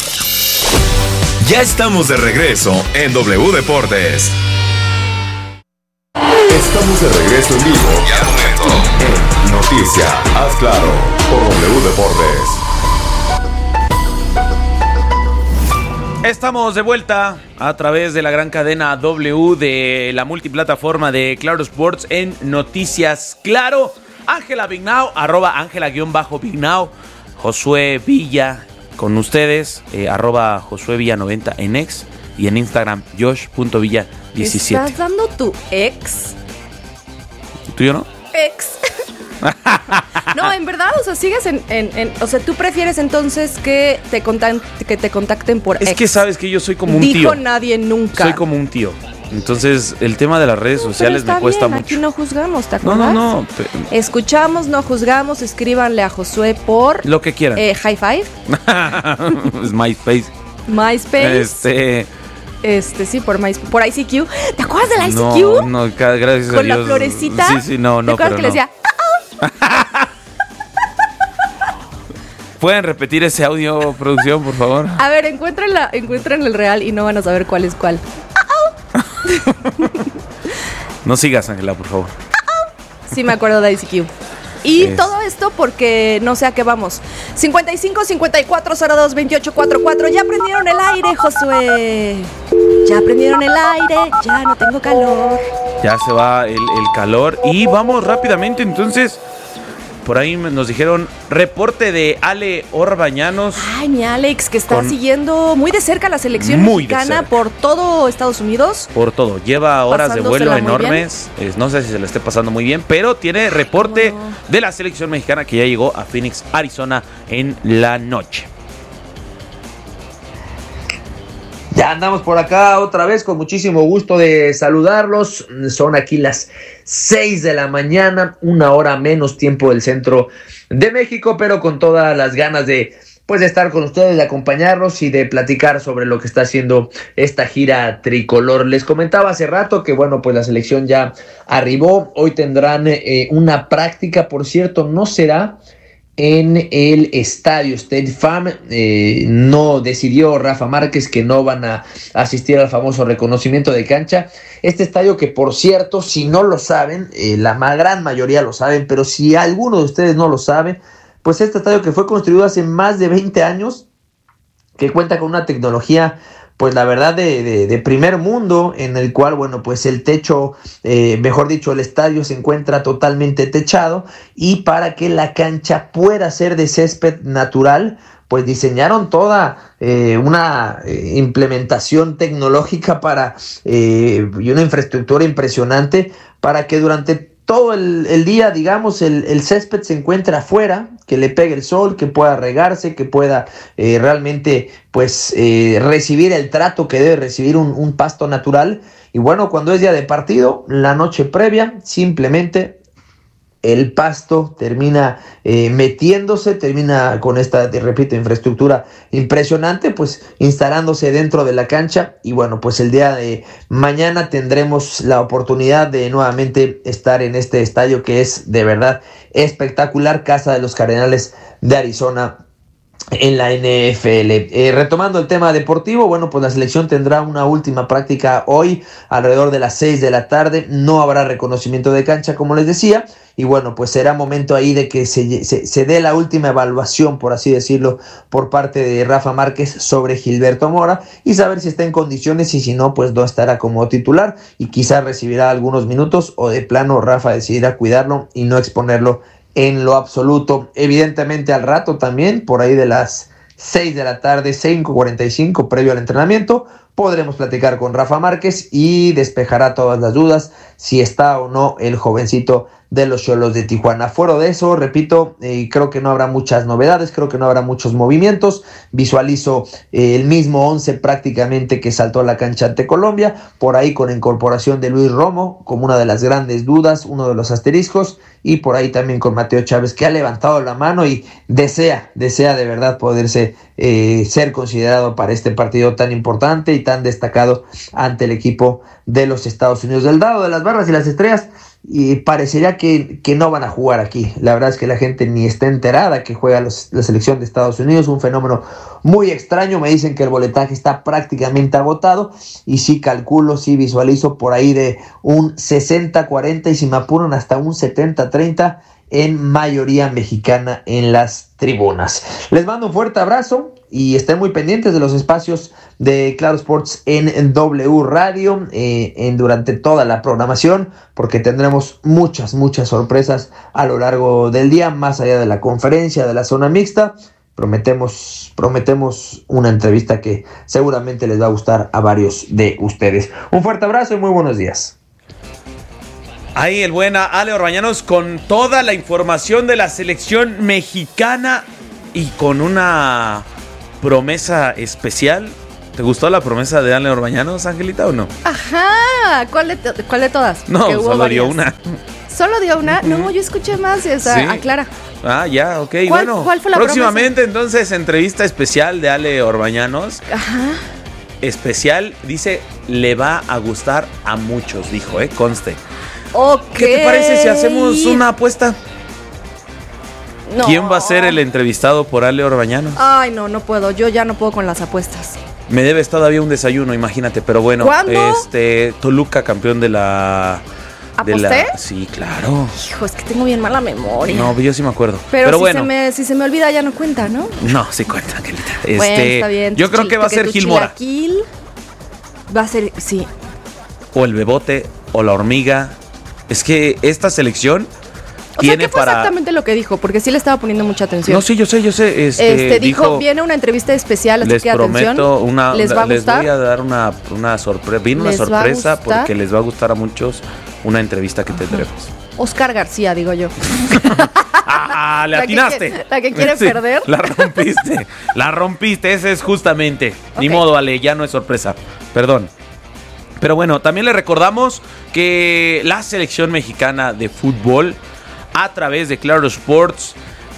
Speaker 15: Ya estamos de regreso en W Deportes. Estamos de regreso en vivo y al momento en Noticia, haz claro, por W Deportes.
Speaker 3: Estamos de vuelta a través de la gran cadena W de la multiplataforma de Claro Sports en Noticias Claro. Ángela Bignau, arroba Ángela-Bignau, Josué Villa con ustedes, eh, arroba Josué Villa noventa en X. y en Instagram josh punto villa diecisiete.
Speaker 1: ¿Estás dando tu ex?
Speaker 3: ¿Tú y yo no?
Speaker 1: Ex. No, en verdad, o sea, sigues en, en, en... O sea, ¿tú prefieres entonces que te, contan, que te contacten por
Speaker 3: es
Speaker 1: ex?
Speaker 3: que sabes que yo soy como un
Speaker 1: Dijo
Speaker 3: tío.
Speaker 1: Dijo nadie nunca.
Speaker 3: Soy como un tío. Entonces, el tema de las redes sociales me cuesta
Speaker 1: bien,
Speaker 3: mucho.
Speaker 1: Aquí no juzgamos, ¿te
Speaker 3: No,
Speaker 1: acuerdas?
Speaker 3: no, no.
Speaker 1: Escuchamos, no juzgamos. Escríbanle a Josué por...
Speaker 3: Lo que quieran.
Speaker 1: Eh, High Five.
Speaker 3: Es MySpace.
Speaker 1: MySpace.
Speaker 3: Este...
Speaker 1: Este, sí, por My, por I C Q. ¿Te acuerdas del I C Q?
Speaker 3: No, no, gracias a Dios.
Speaker 1: Con la florecita.
Speaker 3: Sí, sí, no, no,
Speaker 1: ¿te acuerdas
Speaker 3: pero
Speaker 1: que
Speaker 3: no.
Speaker 1: le decía...
Speaker 3: ¿Pueden repetir ese audio, producción, por favor?
Speaker 1: A ver, encuéntrenla, encuentren el real y no van a saber cuál es cuál.
Speaker 3: No sigas, Ángela, por favor.
Speaker 1: Sí me acuerdo de I C Q. Y
Speaker 3: Es.
Speaker 1: todo esto porque no sé a qué vamos. cincuenta y cinco, cincuenta y cuatro, cero dos, veintiocho, cuarenta y cuatro. Ya prendieron el aire, Josué. Ya prendieron el aire, ya no tengo calor.
Speaker 3: Ya se va el, el calor y vamos rápidamente, entonces... Por ahí nos dijeron reporte de Ale Orbañanos.
Speaker 1: Ay, mi Alex, que está
Speaker 3: Con-
Speaker 1: siguiendo muy de cerca la selección
Speaker 3: Muy de
Speaker 1: mexicana
Speaker 3: cerca.
Speaker 1: por todo Estados Unidos.
Speaker 3: Por todo, lleva horas de vuelo
Speaker 1: Pasándosela muy
Speaker 3: enormes. Eh, no sé si se le esté pasando muy bien, pero tiene reporte de la selección mexicana que ya llegó a Phoenix, Arizona en la noche.
Speaker 18: Ya andamos por acá otra vez con muchísimo gusto de saludarlos. Son aquí las seis de la mañana, una hora menos tiempo del centro de México, pero con todas las ganas de, pues, de estar con ustedes, de acompañarlos y de platicar sobre lo que está haciendo esta gira tricolor. Les comentaba hace rato que, bueno, pues la selección ya arribó. Hoy tendrán eh, una práctica, por cierto, no será en el estadio State Farm. Eh, no decidió Rafa Márquez que no van a asistir al famoso reconocimiento de cancha. Este estadio que, por cierto, si no lo saben, eh, la ma- gran mayoría lo saben, pero si alguno de ustedes no lo sabe, pues este estadio que fue construido hace más de veinte años, que cuenta con una tecnología, pues la verdad de, de, de primer mundo, en el cual, bueno, pues el techo, eh, mejor dicho, el estadio se encuentra totalmente techado, y para que la cancha pueda ser de césped natural, pues diseñaron toda eh, una eh, implementación tecnológica para eh, y una infraestructura impresionante para que durante todo el, el día, digamos, el, el césped se encuentre afuera, que le pegue el sol, que pueda regarse, que pueda eh, realmente, pues, eh, recibir el trato que debe recibir un, un pasto natural. Y bueno, cuando es día de partido, la noche previa, simplemente el pasto termina eh, metiéndose, termina con esta, te repito, infraestructura impresionante, pues instalándose dentro de la cancha. Y bueno, pues el día de mañana tendremos la oportunidad de nuevamente estar en este estadio que es de verdad espectacular, casa de los Cardenales de Arizona en la N F L. Eh, retomando el tema deportivo, bueno, pues la selección tendrá una última práctica hoy alrededor de las seis de la tarde. No habrá reconocimiento de cancha, como les decía, y bueno, pues será momento ahí de que se, se, se dé la última evaluación, por así decirlo, por parte de Rafa Márquez sobre Gilberto Mora, y saber si está en condiciones, y si no, pues no estará como titular, y quizás recibirá algunos minutos, o de plano Rafa decidirá cuidarlo y no exponerlo en lo absoluto. Evidentemente al rato también, por ahí de las seis de la tarde, cinco cuarenta y cinco, previo al entrenamiento, podremos platicar con Rafa Márquez y despejará todas las dudas si está o no el jovencito de los Xolos de Tijuana. Fuera de eso, repito, eh, creo que no habrá muchas novedades, creo que no habrá muchos movimientos. Visualizo eh, el mismo once prácticamente que saltó a la cancha ante Colombia, por ahí con incorporación de Luis Romo como una de las grandes dudas, uno de los asteriscos, y por ahí también con Mateo Chávez, que ha levantado la mano y desea, desea de verdad poderse eh, ser considerado para este partido tan importante y tan destacado ante el equipo de los Estados Unidos. Del lado de las barras y las estrellas, y parecería que, que no van a jugar aquí. La verdad es que la gente ni está enterada que juega los, la selección de Estados Unidos, un fenómeno muy extraño. Me dicen que el boletaje está prácticamente agotado, y sí calculo, sí visualizo por ahí de un sesenta cuarenta, y si me apuran hasta un setenta treinta en mayoría mexicana en las tribunas. Les mando un fuerte abrazo y estén muy pendientes de los espacios de Claro Sports en W Radio eh, en durante toda la programación, porque tendremos muchas, muchas sorpresas a lo largo del día, más allá de la conferencia de la zona mixta. prometemos, prometemos una entrevista que seguramente les va a gustar a varios de ustedes. Un fuerte abrazo y muy buenos días.
Speaker 3: Ahí el buen Ale Orbañanos con toda la información de la selección mexicana y con una promesa especial. ¿Te gustó la promesa de Ale Orbañanos, Angelita, o no?
Speaker 1: Ajá, ¿cuál de, to- cuál de todas?
Speaker 3: No,
Speaker 1: Que hubo
Speaker 3: solo dio
Speaker 1: varias.
Speaker 3: una.
Speaker 1: ¿Solo dio una? No, yo escuché más, o sea,
Speaker 3: Sí.
Speaker 1: aclara.
Speaker 3: Ah, ya, ok.
Speaker 1: ¿Cuál-
Speaker 3: bueno,
Speaker 1: cuál fue la
Speaker 3: próximamente entonces entrevista especial de Ale Orbañanos.
Speaker 1: Ajá.
Speaker 3: Especial, dice, le va a gustar a muchos, dijo, eh, conste.
Speaker 1: Ok.
Speaker 3: ¿Qué te parece si hacemos una apuesta?
Speaker 1: No.
Speaker 3: ¿Quién va a ser el entrevistado por Ale Orbañanos?
Speaker 1: Ay, no, no puedo. Yo ya no puedo con las apuestas.
Speaker 3: Me debes todavía un desayuno, imagínate, pero bueno.
Speaker 1: ¿Cuándo?
Speaker 3: Este, Toluca, campeón de la... de la-
Speaker 1: ¿Aposté?
Speaker 3: Sí, claro.
Speaker 1: Hijo, es que tengo bien mala memoria.
Speaker 3: No, yo sí me acuerdo.
Speaker 1: Pero,
Speaker 3: Pero,
Speaker 1: si,
Speaker 3: bueno.
Speaker 1: se me, si se me olvida ya no cuenta, ¿no?
Speaker 3: No, sí cuenta, Angelita. Este,
Speaker 1: Bueno, está bien.
Speaker 3: Yo
Speaker 1: Tu
Speaker 3: creo
Speaker 1: chil-
Speaker 3: que va a ser
Speaker 1: tu
Speaker 3: Gil Mora.
Speaker 1: chilaquil va a ser, sí.
Speaker 3: O el Bebote, o la Hormiga. Es que esta selección
Speaker 1: O
Speaker 3: tiene
Speaker 1: sea, ¿qué fue
Speaker 3: para...
Speaker 1: exactamente lo que dijo? Porque sí le estaba poniendo mucha atención.
Speaker 3: No, sí, yo sé, yo sé. Este,
Speaker 1: Este, dijo, viene una entrevista especial, así
Speaker 3: les
Speaker 1: que atención.
Speaker 3: prometo una,
Speaker 1: ¿Les va a
Speaker 3: les
Speaker 1: gustar?
Speaker 3: voy a dar una, una sorpresa. Vino una
Speaker 1: ¿Les va a
Speaker 3: sorpresa
Speaker 1: gustar?
Speaker 3: porque les va a gustar a muchos una entrevista que tendremos.
Speaker 1: Oscar García, digo yo.
Speaker 3: Ah, le
Speaker 1: La que
Speaker 3: atinaste.
Speaker 1: quiere- la que quiere perder.
Speaker 3: La rompiste. La rompiste, ese es justamente. Ni
Speaker 1: Ok.
Speaker 3: modo, Ale, ya no es sorpresa. Perdón. Pero bueno, también le recordamos que la selección mexicana de fútbol, a través de Claro Sports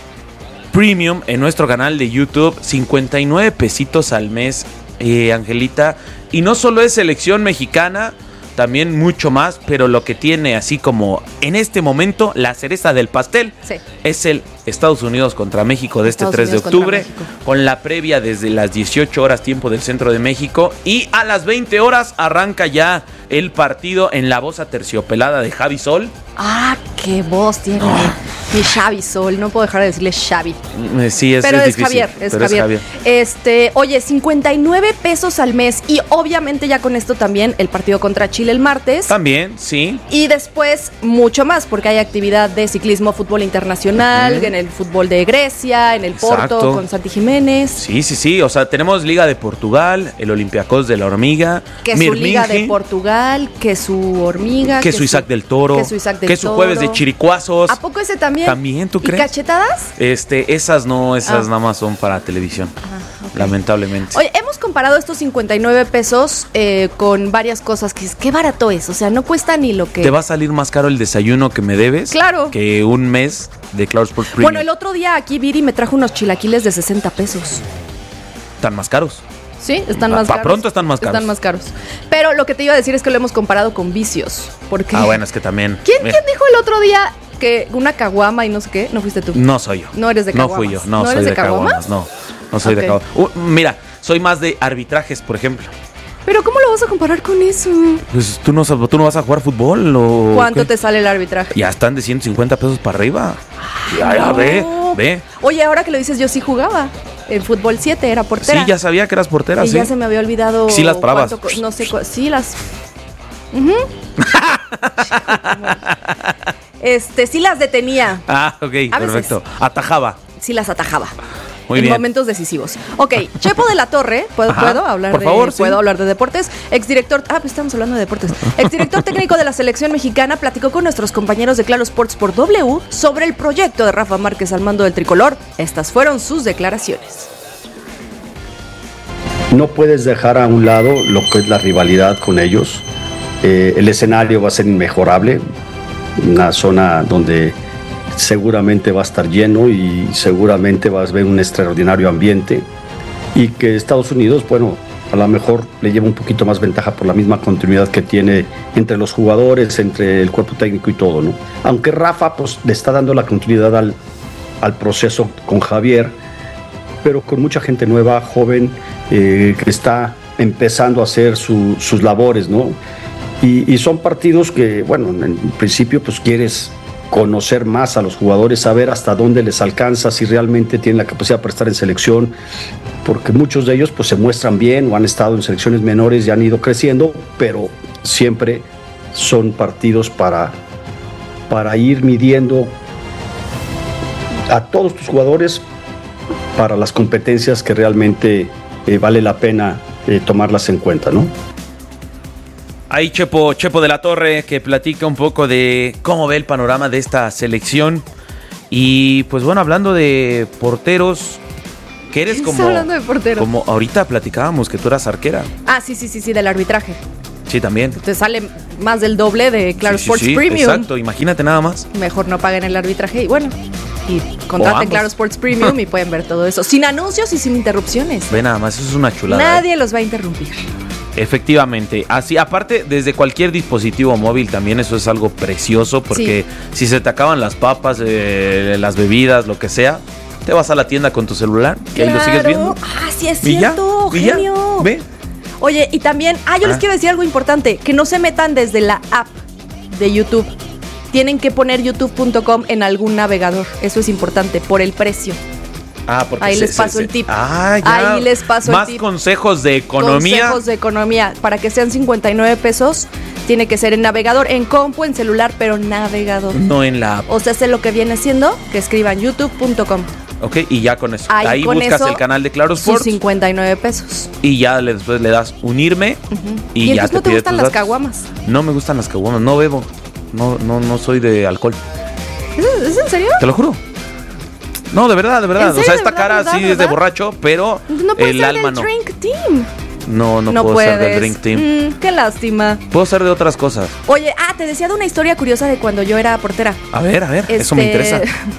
Speaker 3: Premium en nuestro canal de YouTube, cincuenta y nueve pesitos al mes, eh, Angelita. Y no solo es selección mexicana, también mucho más, pero lo que tiene así como en este momento la cereza del pastel
Speaker 1: Sí.
Speaker 3: es el Estados Unidos contra México de este
Speaker 1: Estados
Speaker 3: tres de
Speaker 1: Unidos contra
Speaker 3: octubre,
Speaker 1: México.
Speaker 3: con la previa desde las dieciocho horas tiempo del centro de México, y a las veinte horas arranca ya el partido en la voz aterciopelada de Javi Sol.
Speaker 1: Ah, qué voz tiene mi Xavi Sol. No puedo dejar de decirle Xavi.
Speaker 3: Eh, Sí, es,
Speaker 1: Pero
Speaker 3: es
Speaker 1: es,
Speaker 3: difícil,
Speaker 1: Javier, es
Speaker 3: pero
Speaker 1: Javier. Este, oye, cincuenta y nueve pesos al mes. Y obviamente ya con esto también el partido contra Chile el martes.
Speaker 3: También, sí.
Speaker 1: Y después mucho más, porque hay actividad de ciclismo, fútbol internacional,
Speaker 3: Ujú.
Speaker 1: en el fútbol de Grecia, en el Porto,
Speaker 3: Exacto.
Speaker 1: con Santi Jiménez.
Speaker 3: Sí, sí, sí. O sea, tenemos Liga de Portugal, el Olympiacos de la Hormiga,
Speaker 1: Que su Liga de
Speaker 3: Mirminge,
Speaker 1: Portugal, que su Hormiga.
Speaker 3: que su Isaac del Toro,
Speaker 1: que su Isaac del
Speaker 3: que su
Speaker 1: Toro.
Speaker 3: Jueves de Chiricuazos.
Speaker 1: ¿A poco ese también?
Speaker 3: ¿También, tú
Speaker 1: ¿Y
Speaker 3: crees?
Speaker 1: cachetadas?
Speaker 3: Este, esas no, esas
Speaker 1: Ah.
Speaker 3: nada más son para televisión. Lamentablemente.
Speaker 1: Oye, hemos comparado estos cincuenta y nueve pesos eh, con varias cosas que es, qué barato es, o sea, no cuesta ni lo que...
Speaker 3: ¿Te va a salir más caro el desayuno que me debes?
Speaker 1: Claro.
Speaker 3: Que un mes de Claro Sports Premium.
Speaker 1: Bueno, el otro día aquí Viri me trajo unos chilaquiles de sesenta pesos.
Speaker 3: ¿Están más caros?
Speaker 1: Sí, están
Speaker 3: Pa-
Speaker 1: más
Speaker 3: pa'
Speaker 1: caros.
Speaker 3: pronto están más caros.
Speaker 1: Están más caros. Pero lo que te iba a decir es que lo hemos comparado con vicios. Porque...
Speaker 3: Ah, bueno, es que también.
Speaker 1: ¿Quién,
Speaker 3: mira,
Speaker 1: ¿Quién dijo el otro día que una caguama y no sé qué? No fuiste tú.
Speaker 3: No soy yo.
Speaker 1: No eres de
Speaker 3: No
Speaker 1: caguamas.
Speaker 3: fui yo. No,
Speaker 1: ¿No
Speaker 3: soy
Speaker 1: eres
Speaker 3: de,
Speaker 1: de caguamas?
Speaker 3: caguamas. No, no soy
Speaker 1: Ok.
Speaker 3: de caguamas. Uh, mira, soy más de arbitrajes, por ejemplo.
Speaker 1: Pero ¿cómo lo vas a comparar con eso?
Speaker 3: Pues tú no, sab- tú no vas a jugar fútbol o.
Speaker 1: ¿Cuánto
Speaker 3: qué?
Speaker 1: te sale el arbitraje?
Speaker 3: Ya están de ciento cincuenta pesos para arriba. Ya, ya,
Speaker 1: no.
Speaker 3: ve, ve.
Speaker 1: Oye, ahora que lo dices, yo sí jugaba. En fútbol siete era portera.
Speaker 3: Sí, ya sabía que eras portera,
Speaker 1: Y
Speaker 3: sí.
Speaker 1: ya se me había olvidado.
Speaker 3: Sí las parabas.
Speaker 1: cuánto co- No sé, cu- sí las. Ujú. Este, sí las detenía.
Speaker 3: Ah, ok,
Speaker 1: A veces.
Speaker 3: perfecto. Atajaba.
Speaker 1: Sí las atajaba.
Speaker 3: Muy
Speaker 1: en
Speaker 3: bien.
Speaker 1: momentos decisivos. Ok, Chepo de la Torre, ¿puedo,
Speaker 3: Ajá,
Speaker 1: ¿puedo hablar
Speaker 3: por
Speaker 1: de
Speaker 3: favor, sí.
Speaker 1: puedo hablar de deportes? Exdirector, ah, pues estamos hablando de deportes. Exdirector técnico de la selección mexicana platicó con nuestros compañeros de Claro Sports por W sobre el proyecto de Rafa Márquez al mando del tricolor. Estas fueron sus declaraciones.
Speaker 19: No puedes dejar a un lado lo que es la rivalidad con ellos. Eh, el escenario va a ser inmejorable, una zona donde seguramente va a estar lleno y seguramente vas a ver un extraordinario ambiente, y que Estados Unidos, bueno, a lo mejor le lleva un poquito más ventaja por la misma continuidad que tiene entre los jugadores, entre el cuerpo técnico y todo, ¿no? Aunque Rafa pues le está dando la continuidad al, al proceso con Javier, pero con mucha gente nueva, joven, eh, que está empezando a hacer su, sus labores, ¿no? Y, y son partidos que, bueno, en principio pues quieres conocer más a los jugadores, saber hasta dónde les alcanza, si realmente tienen la capacidad para estar en selección, porque muchos de ellos pues se muestran bien o han estado en selecciones menores y han ido creciendo, pero siempre son partidos para, para ir midiendo a todos tus jugadores para las competencias que realmente eh, vale la pena eh, tomarlas en cuenta, ¿no?
Speaker 3: Ahí Chepo, Chepo de la Torre, que platica un poco de cómo ve el panorama de esta selección. Y pues bueno, hablando de porteros, que eres como...
Speaker 1: hablando de porteros?
Speaker 3: Como ahorita platicábamos que tú eras arquera.
Speaker 1: Ah, sí, sí, sí, sí, del arbitraje.
Speaker 3: Sí, también.
Speaker 1: Te sale más del doble de Claro
Speaker 3: sí,
Speaker 1: Sports
Speaker 3: sí, sí,
Speaker 1: Premium.
Speaker 3: Exacto, imagínate nada más.
Speaker 1: Mejor no paguen el arbitraje y bueno, y contraten Claro Sports Premium y pueden ver todo eso. Sin anuncios y sin interrupciones.
Speaker 3: Ve nada más, eso es una chulada.
Speaker 1: Nadie
Speaker 3: ¿eh?
Speaker 1: los va a interrumpir.
Speaker 3: Efectivamente, así aparte desde cualquier dispositivo móvil también eso es algo precioso porque sí. Si se te acaban las papas, eh, las bebidas, lo que sea, te vas a la tienda con tu celular y
Speaker 1: claro.
Speaker 3: ahí lo sigues viendo.
Speaker 1: Ah, sí es cierto,
Speaker 3: ¿Y ya?
Speaker 1: genio.
Speaker 3: ¿Y ya? ¿Ve?
Speaker 1: Oye, y también, ah, yo ah. les quiero decir algo importante, que no se metan desde la app de YouTube. Tienen que poner youtube punto com en algún navegador, eso es importante, por el precio.
Speaker 3: Ah, porque
Speaker 1: ahí
Speaker 3: se,
Speaker 1: les paso
Speaker 3: se,
Speaker 1: el tip.
Speaker 3: Ah, ya.
Speaker 1: Ahí les paso
Speaker 3: Más
Speaker 1: el tip.
Speaker 3: consejos de economía.
Speaker 1: Consejos de economía. Para que sean cincuenta y nueve pesos, tiene que ser en navegador, en compu, en celular, pero navegador.
Speaker 3: No en la app.
Speaker 1: O sea, sé lo que viene siendo, que escriban youtube punto com.
Speaker 3: Ok, y ya con eso.
Speaker 1: Ahí,
Speaker 3: ahí
Speaker 1: con
Speaker 3: buscas
Speaker 1: eso,
Speaker 3: el canal de Claro Sports.
Speaker 1: Sus cincuenta y nueve pesos.
Speaker 3: Y ya le, después le das unirme. Uh-huh. Y,
Speaker 1: y
Speaker 3: ya
Speaker 1: entonces
Speaker 3: te
Speaker 1: no te
Speaker 3: pide
Speaker 1: gustan
Speaker 3: tus
Speaker 1: las
Speaker 3: datos.
Speaker 1: caguamas.
Speaker 3: No me gustan las caguamas, no bebo. No, no, no soy de alcohol.
Speaker 1: ¿Es, ¿Es en serio?
Speaker 3: Te lo juro. No, de verdad, de verdad.
Speaker 1: Serio,
Speaker 3: o sea, esta
Speaker 1: verdad,
Speaker 3: cara
Speaker 1: verdad,
Speaker 3: sí
Speaker 1: verdad?
Speaker 3: es de borracho, pero
Speaker 1: no
Speaker 3: el alma
Speaker 1: del
Speaker 3: no.
Speaker 1: Drink Team.
Speaker 3: No, no,
Speaker 1: no
Speaker 3: puedo
Speaker 1: puedes.
Speaker 3: ser del Drink Team.
Speaker 1: Mm, qué lástima.
Speaker 3: Puedo ser de otras cosas.
Speaker 1: Oye, ah, te decía de una historia curiosa de cuando yo era portera.
Speaker 3: A ver, a ver, este... eso me interesa.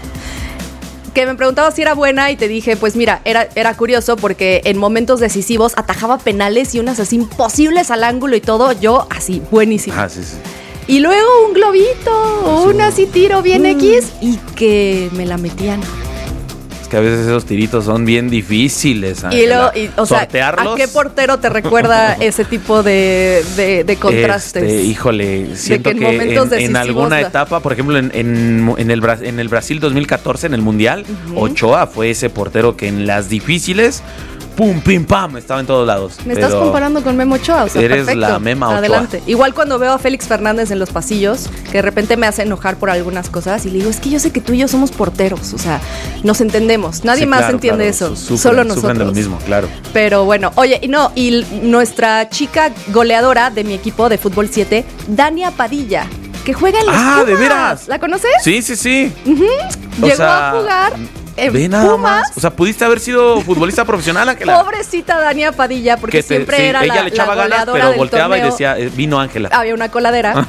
Speaker 1: Que me preguntaba si era buena y te dije, pues mira, era, era curioso porque en momentos decisivos atajaba penales y unas así imposibles al ángulo y todo, yo así, buenísimo.
Speaker 3: Ah, sí, sí.
Speaker 1: Y luego un globito, un así tiro bien mm. X y que me la metían.
Speaker 3: Es que a veces esos tiritos son bien difíciles.
Speaker 1: Y, lo, y o sea, ¿a qué portero te recuerda ese tipo de, de, de contrastes?
Speaker 3: Este, híjole, siento
Speaker 1: que en,
Speaker 3: que en, en alguna la... etapa, por ejemplo, en, en, en, el, en el Brasil dos mil catorce, en el Mundial, uh-huh. Ochoa fue ese portero que en las difíciles... ¡Pum, pim, pam! Estaba en todos lados.
Speaker 1: Me estás comparando con Memo Ochoa, o sea,
Speaker 3: eres
Speaker 1: perfecto.
Speaker 3: la Mema Ochoa.
Speaker 1: Adelante. Igual cuando veo a Félix Fernández en los pasillos, que de repente me hace enojar por algunas cosas y le digo, es que yo sé que tú y yo somos porteros, o sea, nos entendemos. Nadie
Speaker 3: sí,
Speaker 1: más
Speaker 3: claro,
Speaker 1: entiende
Speaker 3: claro.
Speaker 1: eso,
Speaker 3: Sufren,
Speaker 1: solo nosotros.
Speaker 3: Sufren de lo mismo, claro.
Speaker 1: Pero bueno, oye, y no, y nuestra chica goleadora de mi equipo de Fútbol siete, Dania Padilla, que juega en los
Speaker 3: Ah,
Speaker 1: Pumas.
Speaker 3: ¿de veras?
Speaker 1: ¿La conoces?
Speaker 3: Sí, sí, sí.
Speaker 1: Uh-huh. Llegó
Speaker 3: sea,
Speaker 1: a jugar...
Speaker 3: Ve nada más. O sea, pudiste haber sido futbolista profesional, Ángela.
Speaker 1: Pobrecita Dania Padilla, porque
Speaker 3: te,
Speaker 1: siempre
Speaker 3: sí,
Speaker 1: era
Speaker 3: ella
Speaker 1: la,
Speaker 3: le echaba
Speaker 1: la
Speaker 3: ganas, pero volteaba torneo. Y decía, eh, vino Ángela.
Speaker 1: Había una coladera.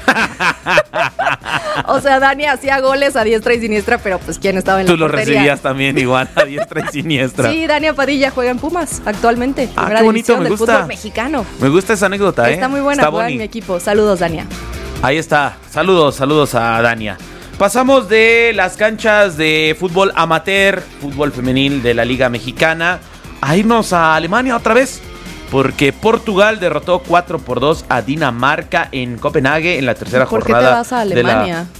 Speaker 1: O sea, Dania hacía goles a diestra y siniestra, pero pues quién estaba en
Speaker 3: Tú
Speaker 1: la
Speaker 3: Tú
Speaker 1: portería.
Speaker 3: lo recibías también igual a diestra y siniestra.
Speaker 1: Sí, Dania Padilla juega en Pumas actualmente.
Speaker 3: Ah, qué bonito, me
Speaker 1: del
Speaker 3: gusta.
Speaker 1: Fútbol mexicano.
Speaker 3: Me gusta esa anécdota, ¿eh?
Speaker 1: Está muy buena,
Speaker 3: Está
Speaker 1: juega en mi equipo. Saludos, Dania.
Speaker 3: Ahí está. Saludos, saludos a Dania. Pasamos de las canchas de fútbol amateur, fútbol femenil de la Liga Mexicana, a irnos a Alemania otra vez, porque Portugal derrotó cuatro por dos a Dinamarca en Copenhague en la tercera
Speaker 1: ¿Por
Speaker 3: jornada.
Speaker 1: ¿Por qué te vas a Alemania?
Speaker 3: La...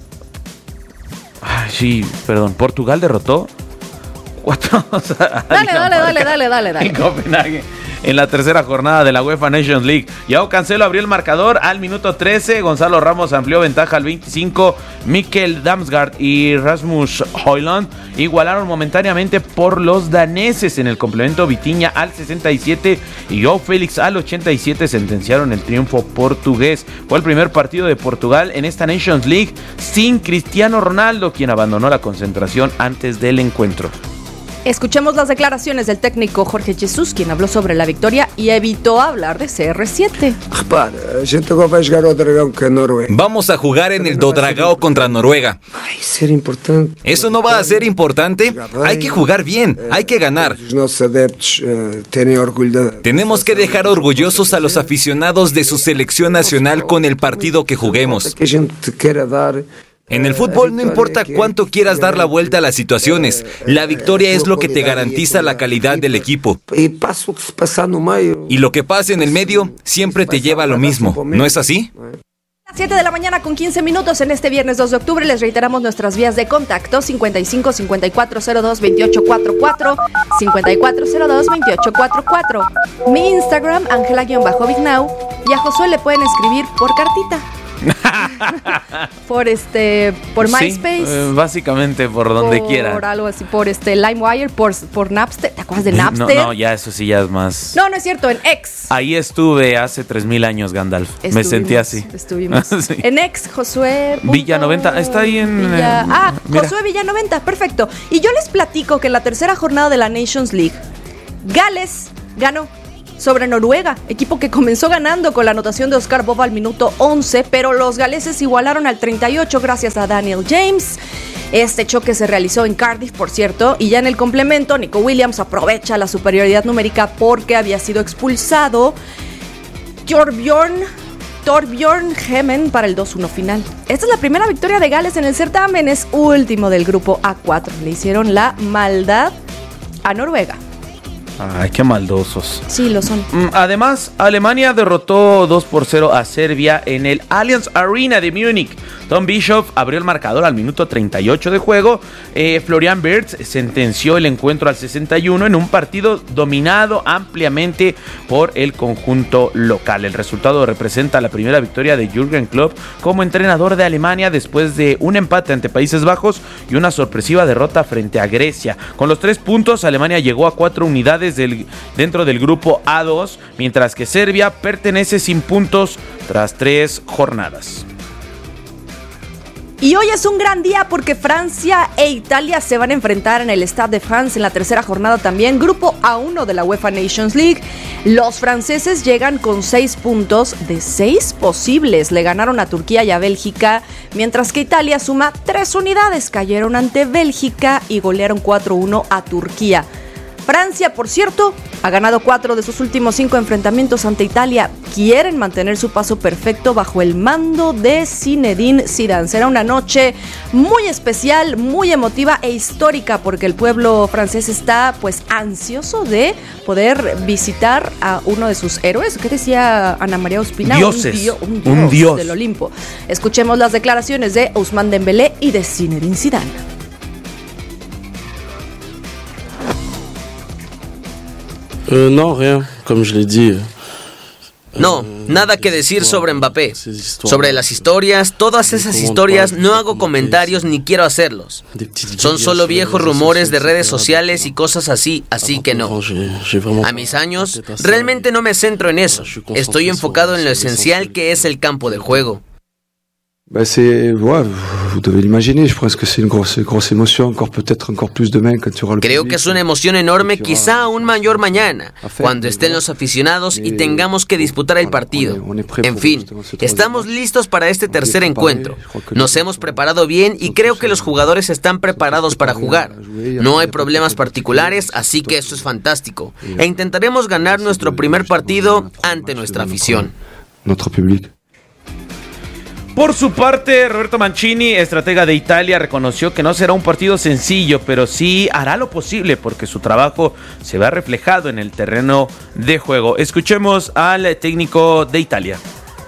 Speaker 3: Ay, sí, perdón. Portugal derrotó cuatro a
Speaker 1: Dale, dale, dale, dale, dale, dale.
Speaker 3: En Copenhague. En la tercera jornada de la UEFA Nations League. Joao Cancelo abrió el marcador al minuto trece. Gonzalo Ramos amplió ventaja al veinticinco. Mikkel Damsgaard y Rasmus Højlund igualaron momentáneamente por los daneses. En el complemento, Vitinha al sesenta y siete y Joao Félix al ochenta y siete sentenciaron el triunfo portugués. Fue el primer partido de Portugal en esta Nations League sin Cristiano Ronaldo, quien abandonó la concentración antes del encuentro.
Speaker 1: Escuchemos las declaraciones del técnico Jorge Jesus, quien habló sobre la victoria y evitó hablar de C R siete.
Speaker 20: Vamos a jugar en el Do Dragao contra Noruega. ¿Eso no va a ser importante? Hay que jugar bien, hay que ganar. Tenemos que dejar orgullosos a los aficionados de su selección nacional con el partido que juguemos. En el fútbol no importa cuánto quieras dar la vuelta a las situaciones, la victoria es lo que te garantiza la calidad del equipo. Y lo que pase en el medio siempre te lleva a lo mismo, ¿no es así?
Speaker 1: siete de la mañana con quince minutos en este viernes dos de octubre. Les reiteramos nuestras vías de contacto: cincuenta y cinco, cincuenta y cuatro cero dos, veintiocho cuarenta y cuatro, cincuenta y cuatro cero dos, veintiocho cuarenta y cuatro. Mi Instagram, Ángela-Bignau, y a Josué le pueden escribir por cartita. por este, por MySpace.
Speaker 3: Sí, eh, básicamente por donde
Speaker 1: por
Speaker 3: quiera.
Speaker 1: Por algo así, por este LimeWire, por, por Napster. ¿Te acuerdas de Napster?
Speaker 3: No, no, ya eso sí ya es más.
Speaker 1: No, no es cierto, en X.
Speaker 3: Ahí estuve hace tres mil años, Gandalf.
Speaker 1: Estuvimos,
Speaker 3: Me sentí así.
Speaker 1: Estuvimos. Sí. En X, Josué.
Speaker 3: Villa noventa, está ahí en.
Speaker 1: Villa,
Speaker 3: eh,
Speaker 1: ah,
Speaker 3: mira.
Speaker 1: Josué Villa noventa, perfecto. Y yo les platico que en la tercera jornada de la Nations League, Gales ganó sobre Noruega, equipo que comenzó ganando con la anotación de Oscar Bob al minuto once, pero los galeses igualaron al treinta y ocho gracias a Daniel James. Este choque se realizó en Cardiff, por cierto, y ya en el complemento, Nico Williams aprovecha la superioridad numérica porque había sido expulsado Torbjorn, Torbjorn Hemen para el dos uno final. Esta es la primera victoria de Gales en el certamen, es último del grupo A cuatro. Le hicieron la maldad a Noruega.
Speaker 3: Ay, qué maldosos.
Speaker 1: Sí, lo son.
Speaker 3: Además, Alemania derrotó dos por cero a Serbia en el Allianz Arena de Múnich. Tom Bishop abrió el marcador al minuto treinta y ocho de juego. Eh, Florian Wirtz sentenció el encuentro al sesenta y uno en un partido dominado ampliamente por el conjunto local. El resultado representa la primera victoria de Jürgen Klopp como entrenador de Alemania después de un empate ante Países Bajos y una sorpresiva derrota frente a Grecia. Con los tres puntos, Alemania llegó a cuatro unidades Del, dentro del grupo A dos, mientras que Serbia pertenece sin puntos tras tres jornadas.
Speaker 1: Y hoy es un gran día porque Francia e Italia se van a enfrentar en el Stade de France en la tercera jornada también, grupo A uno de la UEFA Nations League. Los franceses llegan con seis puntos de seis posibles, le ganaron a Turquía y a Bélgica, mientras que Italia suma tres unidades, cayeron ante Bélgica y golearon cuatro uno a Turquía. Francia, por cierto, ha ganado cuatro de sus últimos cinco enfrentamientos ante Italia. Quieren mantener su paso perfecto bajo el mando de Zinedine Zidane. Será una noche muy especial, muy emotiva e histórica porque el pueblo francés está pues ansioso de poder visitar a uno de sus héroes. ¿Qué decía Ana María Ospina?
Speaker 3: Dioses.
Speaker 1: Un, dio, un, dios
Speaker 3: un dios
Speaker 1: del Olimpo. Escuchemos las declaraciones de Ousmane Dembélé y de Zinedine Zidane.
Speaker 4: Euh, non, rien, comme je l'ai dit.
Speaker 5: No, nada que decir sobre Mbappé. Sobre las historias, todas esas historias, no hago comentarios ni quiero hacerlos. Son solo viejos rumores de redes sociales y cosas así, así que no. A mis años, realmente no me centro en eso. Estoy enfocado en lo esencial que es el campo de juego.
Speaker 6: Bah c'est, ouais, vous devez l'imaginer, je pense que c'est une grosse, grosse émotion, encore peut-être encore plus demain quand tu auras le
Speaker 5: Creo
Speaker 6: public.
Speaker 5: que es una emoción enorme, quizá aún mayor mañana, cuando estén los aficionados y tengamos que disputar el partido. En fin, estamos listos para este tercer encuentro. Nos hemos preparado bien y creo que los jugadores están preparados para jugar. No hay problemas particulares, así que eso es fantástico. E intentaremos ganar nuestro primer partido ante nuestra afición.
Speaker 6: Notre public.
Speaker 3: Por su parte, Roberto Mancini, estratega de Italia, reconoció que no será un partido sencillo, pero sí hará lo posible porque su trabajo se va reflejado en el terreno de juego. Escuchemos al técnico de Italia.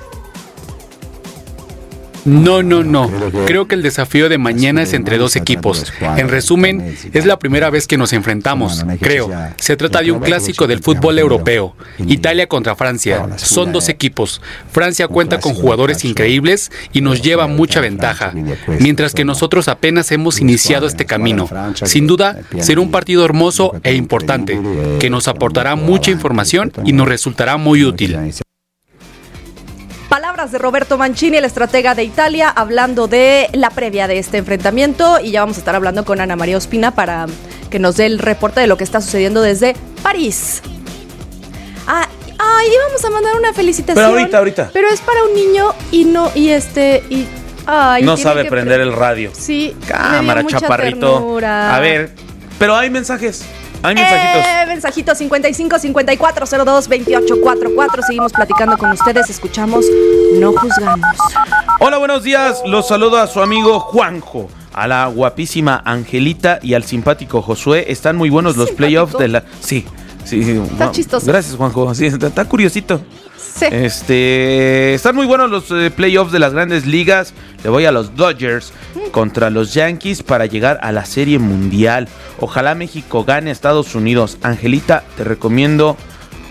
Speaker 7: No, no, no. Creo que el desafío de mañana es entre dos equipos. En resumen, es la primera vez que nos enfrentamos, creo. Se trata de un clásico del fútbol europeo. Italia contra Francia. Son dos equipos. Francia cuenta con jugadores increíbles y nos lleva mucha ventaja, mientras que nosotros apenas hemos iniciado este camino. Sin duda, será un partido hermoso e importante, que nos aportará mucha información y nos resultará muy útil.
Speaker 1: Palabras de Roberto Mancini, el estratega de Italia, hablando de la previa de este enfrentamiento, y ya vamos a estar hablando con Ana María Ospina para que nos dé el reporte de lo que está sucediendo desde París. Ah, ay, íbamos a mandar una felicitación.
Speaker 3: Pero ahorita, ahorita.
Speaker 1: Pero es para un niño y no, y este, y ay,
Speaker 3: no sabe prender pre- el radio.
Speaker 1: Sí.
Speaker 3: Cámara, chaparrito.
Speaker 1: Ternura.
Speaker 3: A ver, pero hay mensajes. Hay mensajitos.
Speaker 1: Eh, mensajitos cincuenta y cinco, cincuenta y cuatro, cero dos, veintiocho, cuarenta y cuatro. Seguimos platicando con ustedes. Escuchamos No Juzgamos.
Speaker 3: Hola, buenos días. Los saludo a su amigo Juanjo, a la guapísima Angelita y al simpático Josué. Están muy buenos los playoffs de la... Sí, sí.
Speaker 1: Está wow. chistoso.
Speaker 3: Gracias, Juanjo. Sí, está, está curiosito.
Speaker 1: Sí.
Speaker 3: Este, están muy buenos los eh, playoffs de las grandes ligas. Le voy a los Dodgers mm. contra los Yankees para llegar a la Serie Mundial. Ojalá México gane a Estados Unidos. Angelita, te recomiendo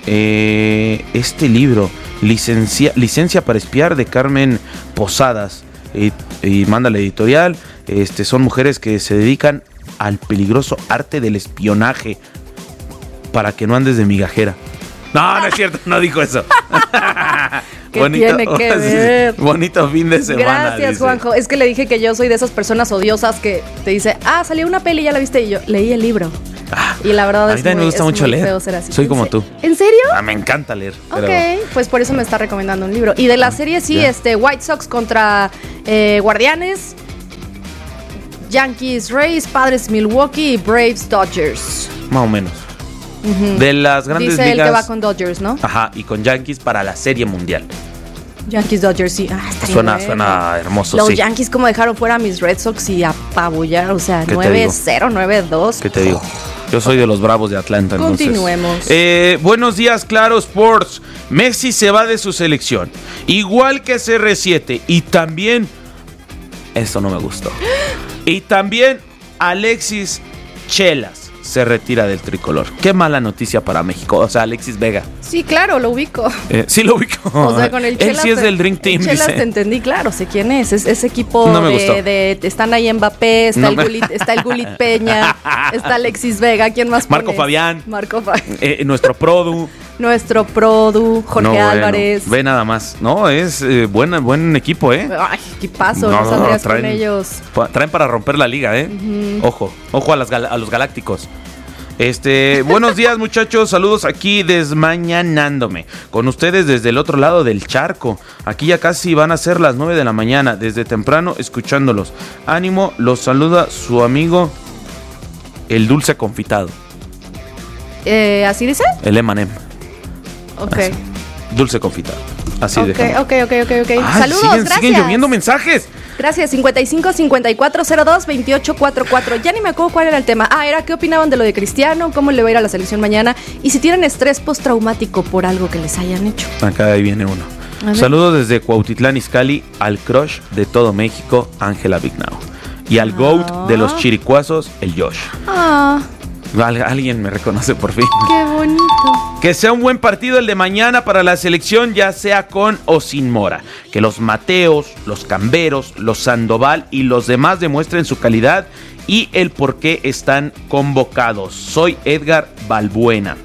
Speaker 3: eh, este libro, Licencia, Licencia para Espiar, de Carmen Posadas. y, y manda la editorial. Este, son mujeres que se dedican al peligroso arte del espionaje para que no andes de migajera. No, no es cierto, no dijo eso.
Speaker 1: ¿Qué bonito, tiene que ver?
Speaker 3: Bonito fin de semana.
Speaker 1: Gracias,
Speaker 3: dice.
Speaker 1: Juanjo. Es que le dije que yo soy de esas personas odiosas que te dice, ah, salió una peli, ya la viste, y yo leí el libro. Ah, y la verdad
Speaker 3: a
Speaker 1: es
Speaker 3: mí
Speaker 1: muy,
Speaker 3: me gusta
Speaker 1: es
Speaker 3: mucho
Speaker 1: muy
Speaker 3: leer.
Speaker 1: feo ser así.
Speaker 3: Soy como tú.
Speaker 1: ¿En serio?
Speaker 3: Ah, me encanta leer.
Speaker 1: Pero...
Speaker 3: Ok,
Speaker 1: pues por eso me está recomendando un libro. Y de la serie sí, yeah. este White Sox contra eh, Guardianes, Yankees Rays, Padres Milwaukee y Braves Dodgers.
Speaker 3: Más o menos. Uh-huh. De las grandes
Speaker 1: Dice
Speaker 3: ligas.
Speaker 1: Dice el que va con Dodgers, ¿no?
Speaker 3: Ajá, y con Yankees para la Serie Mundial.
Speaker 1: Yankees Dodgers, sí. Ah,
Speaker 3: suena,
Speaker 1: bueno.
Speaker 3: suena hermoso,
Speaker 1: Los
Speaker 3: sí.
Speaker 1: Yankees como dejaron fuera a mis Red Sox y apabullaron, o sea, nueve cero, nueve dos.
Speaker 3: ¿Qué te digo? Yo soy de los Bravos de Atlanta.
Speaker 1: Continuemos.
Speaker 3: Entonces. Eh, buenos días, Claro Sports. Messi se va de su selección, igual que C R siete. Y también, eso no me gustó. Y también Alexis Chelas se retira del tricolor. Qué mala noticia para México. O sea, Alexis Vega.
Speaker 1: Sí, claro, lo ubico.
Speaker 3: Eh, sí lo ubico.
Speaker 1: O sea, con el Chelas.
Speaker 3: Él sí es del Dream Team.
Speaker 1: Chelas te entendí, claro, sé quién es. Es ese equipo
Speaker 3: no me
Speaker 1: de,
Speaker 3: gustó.
Speaker 1: de, de. Están ahí Mbappé, está,
Speaker 3: no
Speaker 1: el,
Speaker 3: me...
Speaker 1: Gulit, está el Gulit Peña, está Alexis Vega. ¿Quién más
Speaker 3: Marco
Speaker 1: pones?
Speaker 3: Fabián.
Speaker 1: Marco Fabián.
Speaker 3: Eh, nuestro Produ.
Speaker 1: Nuestro Produ, Jorge
Speaker 3: no, bueno,
Speaker 1: Álvarez.
Speaker 3: Ve nada más. No, es eh, buena, buen equipo, ¿eh?
Speaker 1: Ay, equipazo, no, no saldrías no, traen, con ellos.
Speaker 3: Traen para romper la liga, ¿eh? Uh-huh. Ojo, ojo a, las, a los galácticos. Este, buenos días, muchachos, saludos aquí desmañanándome con ustedes desde el otro lado del charco. Aquí ya casi van a ser las nueve de la mañana, desde temprano escuchándolos. Ánimo, los saluda su amigo el dulce confitado.
Speaker 1: Eh, ¿así dice?
Speaker 3: El M and M.
Speaker 1: Ok.
Speaker 3: Así. Dulce confitado. Así
Speaker 1: de
Speaker 3: okay,
Speaker 1: ok, ok, ok, ok.
Speaker 3: Ay,
Speaker 1: saludos,
Speaker 3: siguen,
Speaker 1: gracias.
Speaker 3: Siguen lloviendo mensajes.
Speaker 1: Gracias, cincuenta y cinco, cincuenta y cuatro, cero dos, veintiocho cuarenta y cuatro. Ya ni me acuerdo cuál era el tema. Ah, era qué opinaban de lo de Cristiano, cómo le va a ir a la selección mañana y si tienen estrés postraumático por algo que les hayan hecho.
Speaker 3: Acá ahí viene uno. Saludos desde Cuautitlán Izcalli al crush de todo México, Ángela Vignao. Y al ah. GOAT de los chiricuazos, el Josh.
Speaker 1: Ah.
Speaker 3: Al- alguien me reconoce por fin.
Speaker 1: Qué bonito.
Speaker 3: Que sea un buen partido el de mañana para la selección, ya sea con o sin Mora. Que los Mateos, los Camberos, los Sandoval y los demás demuestren su calidad y el por qué están convocados. Soy Edgar Balbuena.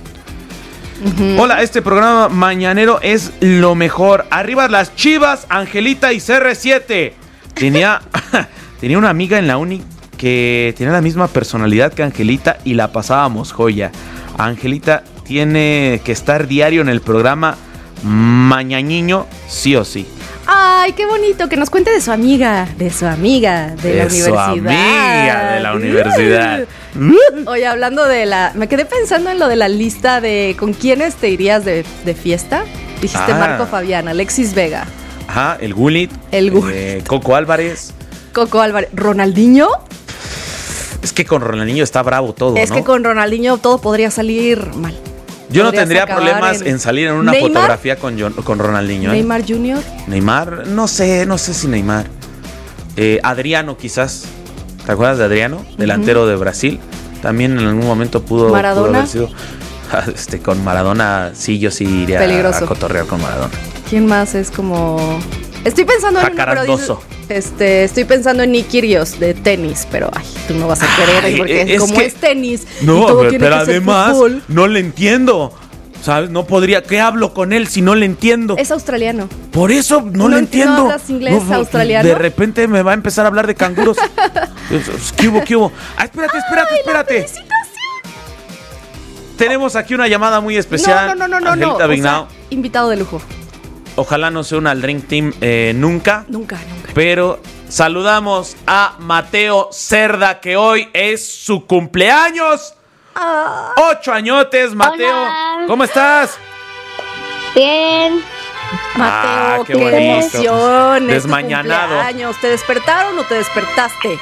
Speaker 3: Uh-huh. Hola, este programa mañanero es lo mejor. Arriba las Chivas, Angelita y C R siete. Tenía, tenía una amiga en la uni que tenía la misma personalidad que Angelita y la pasábamos joya. Angelita tiene que estar diario en el programa Mañaniño, sí o sí.
Speaker 1: Ay, qué bonito, que nos cuente de su amiga, de su amiga de, de la universidad.
Speaker 3: De su amiga de la universidad.
Speaker 1: Oye, hablando de la... Me quedé pensando en lo de la lista de con quiénes te irías de, de fiesta. Dijiste ah. Marco Fabián, Alexis Vega.
Speaker 3: Ajá, el Gulit.
Speaker 1: El Gulit.
Speaker 3: Eh, Coco Álvarez.
Speaker 1: Coco Álvarez. ¿Ronaldinho?
Speaker 3: Es que con Ronaldinho está bravo todo,
Speaker 1: Es
Speaker 3: ¿no?
Speaker 1: que con Ronaldinho todo podría salir mal.
Speaker 3: Yo no tendría problemas en... en salir en una ¿Neymar? Fotografía con, con Ronaldinho. ¿eh?
Speaker 1: ¿Neymar Junior?
Speaker 3: Neymar, no sé, no sé si Neymar. Eh, Adriano quizás. ¿Te acuerdas de Adriano? Delantero uh-huh. de Brasil. También en algún momento pudo,
Speaker 1: Maradona.
Speaker 3: pudo haber sido... Este, con Maradona, sí, yo sí iría a, a cotorrear con Maradona.
Speaker 1: ¿Quién más es como...? Estoy pensando en uno, dice, este, estoy pensando en Nick Kyrgios de tenis, pero ay, tú no vas a querer ay, porque es como que, es tenis
Speaker 3: no,
Speaker 1: y todo
Speaker 3: pero,
Speaker 1: tiene
Speaker 3: pero
Speaker 1: que ser
Speaker 3: además
Speaker 1: fútbol.
Speaker 3: No le entiendo, ¿sabes? No podría, ¿qué hablo con él si no le entiendo?
Speaker 1: Es australiano.
Speaker 3: Por eso no,
Speaker 1: no
Speaker 3: le entiendo.
Speaker 1: ¿No hablas inglés
Speaker 3: no,
Speaker 1: australiano?
Speaker 3: De repente me va a empezar a hablar de canguros. ¿Qué hubo, qué hubo? Ah, espérate, espérate,
Speaker 1: ay,
Speaker 3: espérate. Tenemos aquí una llamada muy especial.
Speaker 1: No, no, no, no,
Speaker 3: Angelita
Speaker 1: no.
Speaker 3: Vignao.
Speaker 1: O sea, invitado de lujo.
Speaker 3: Ojalá no sea una Dream Team eh, nunca.
Speaker 1: Nunca, nunca.
Speaker 3: Pero saludamos a Mateo Cerda, que hoy es su cumpleaños. Ah. Ocho añotes, Mateo.
Speaker 21: Hola.
Speaker 3: ¿Cómo estás?
Speaker 21: Bien.
Speaker 1: Mateo,
Speaker 3: ah, qué,
Speaker 1: qué emoción.
Speaker 3: Desmañanado.
Speaker 1: ¿Te despertaron o te despertaste?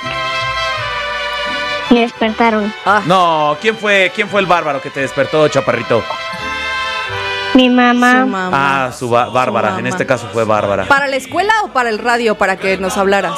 Speaker 21: Me despertaron.
Speaker 3: Ah. No, ¿quién fue, quién fue el bárbaro que te despertó, chaparrito?
Speaker 21: Mi mamá.
Speaker 1: Su mamá.
Speaker 3: Ah, su ba- Bárbara. Su en este caso fue Bárbara.
Speaker 1: ¿Para la escuela o para el radio para que nos hablaras?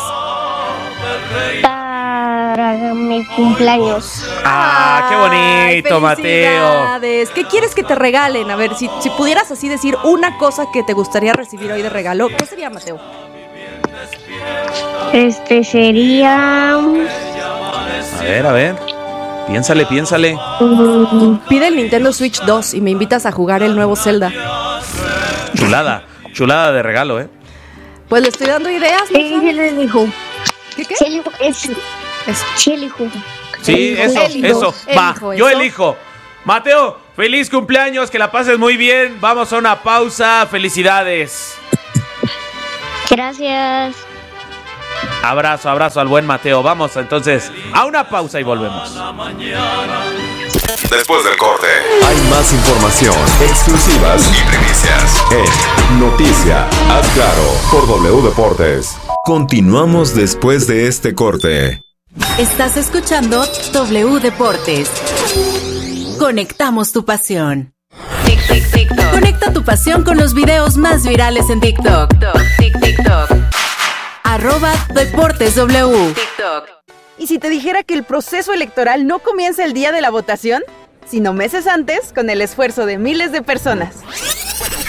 Speaker 21: Para mi cumpleaños.
Speaker 3: Ah, qué bonito,
Speaker 1: Ay,
Speaker 3: Mateo.
Speaker 1: ¿Qué quieres que te regalen? A ver, si, si pudieras así decir una cosa que te gustaría recibir hoy de regalo, ¿qué sería, Mateo?
Speaker 21: Este sería...
Speaker 3: A ver, a ver. Piénsale, piénsale.
Speaker 1: Pide el Nintendo Switch dos y me invitas a jugar el nuevo Zelda.
Speaker 3: Chulada, chulada de regalo, ¿eh?
Speaker 1: Pues le estoy dando ideas. ¿No?
Speaker 21: Sí, sí, le elijo.
Speaker 1: ¿Qué qué?
Speaker 21: Sí, elijo. Es, sí, elijo.
Speaker 3: Sí, eso,
Speaker 1: Elijo.
Speaker 3: eso. Va,
Speaker 1: Elijo
Speaker 3: yo
Speaker 1: eso.
Speaker 3: elijo. Mateo, feliz cumpleaños, que la pases muy bien. Vamos a una pausa. Felicidades.
Speaker 21: Gracias.
Speaker 3: Abrazo, abrazo al buen Mateo. Vamos entonces a una pausa y volvemos.
Speaker 15: Después del corte, hay más información, exclusivas y primicias en Noticia, haz claro, por W Deportes. Continuamos después de este corte.
Speaker 16: Estás escuchando W Deportes. Conectamos tu pasión. Tic, tic, TikTok. Conecta tu pasión con los videos más virales en TikTok. Tic, TikTok. Arroba Deportes W. TikTok.
Speaker 2: ¿Y si te dijera que el proceso electoral no comienza el día de la votación, sino meses antes, con el esfuerzo de miles de personas?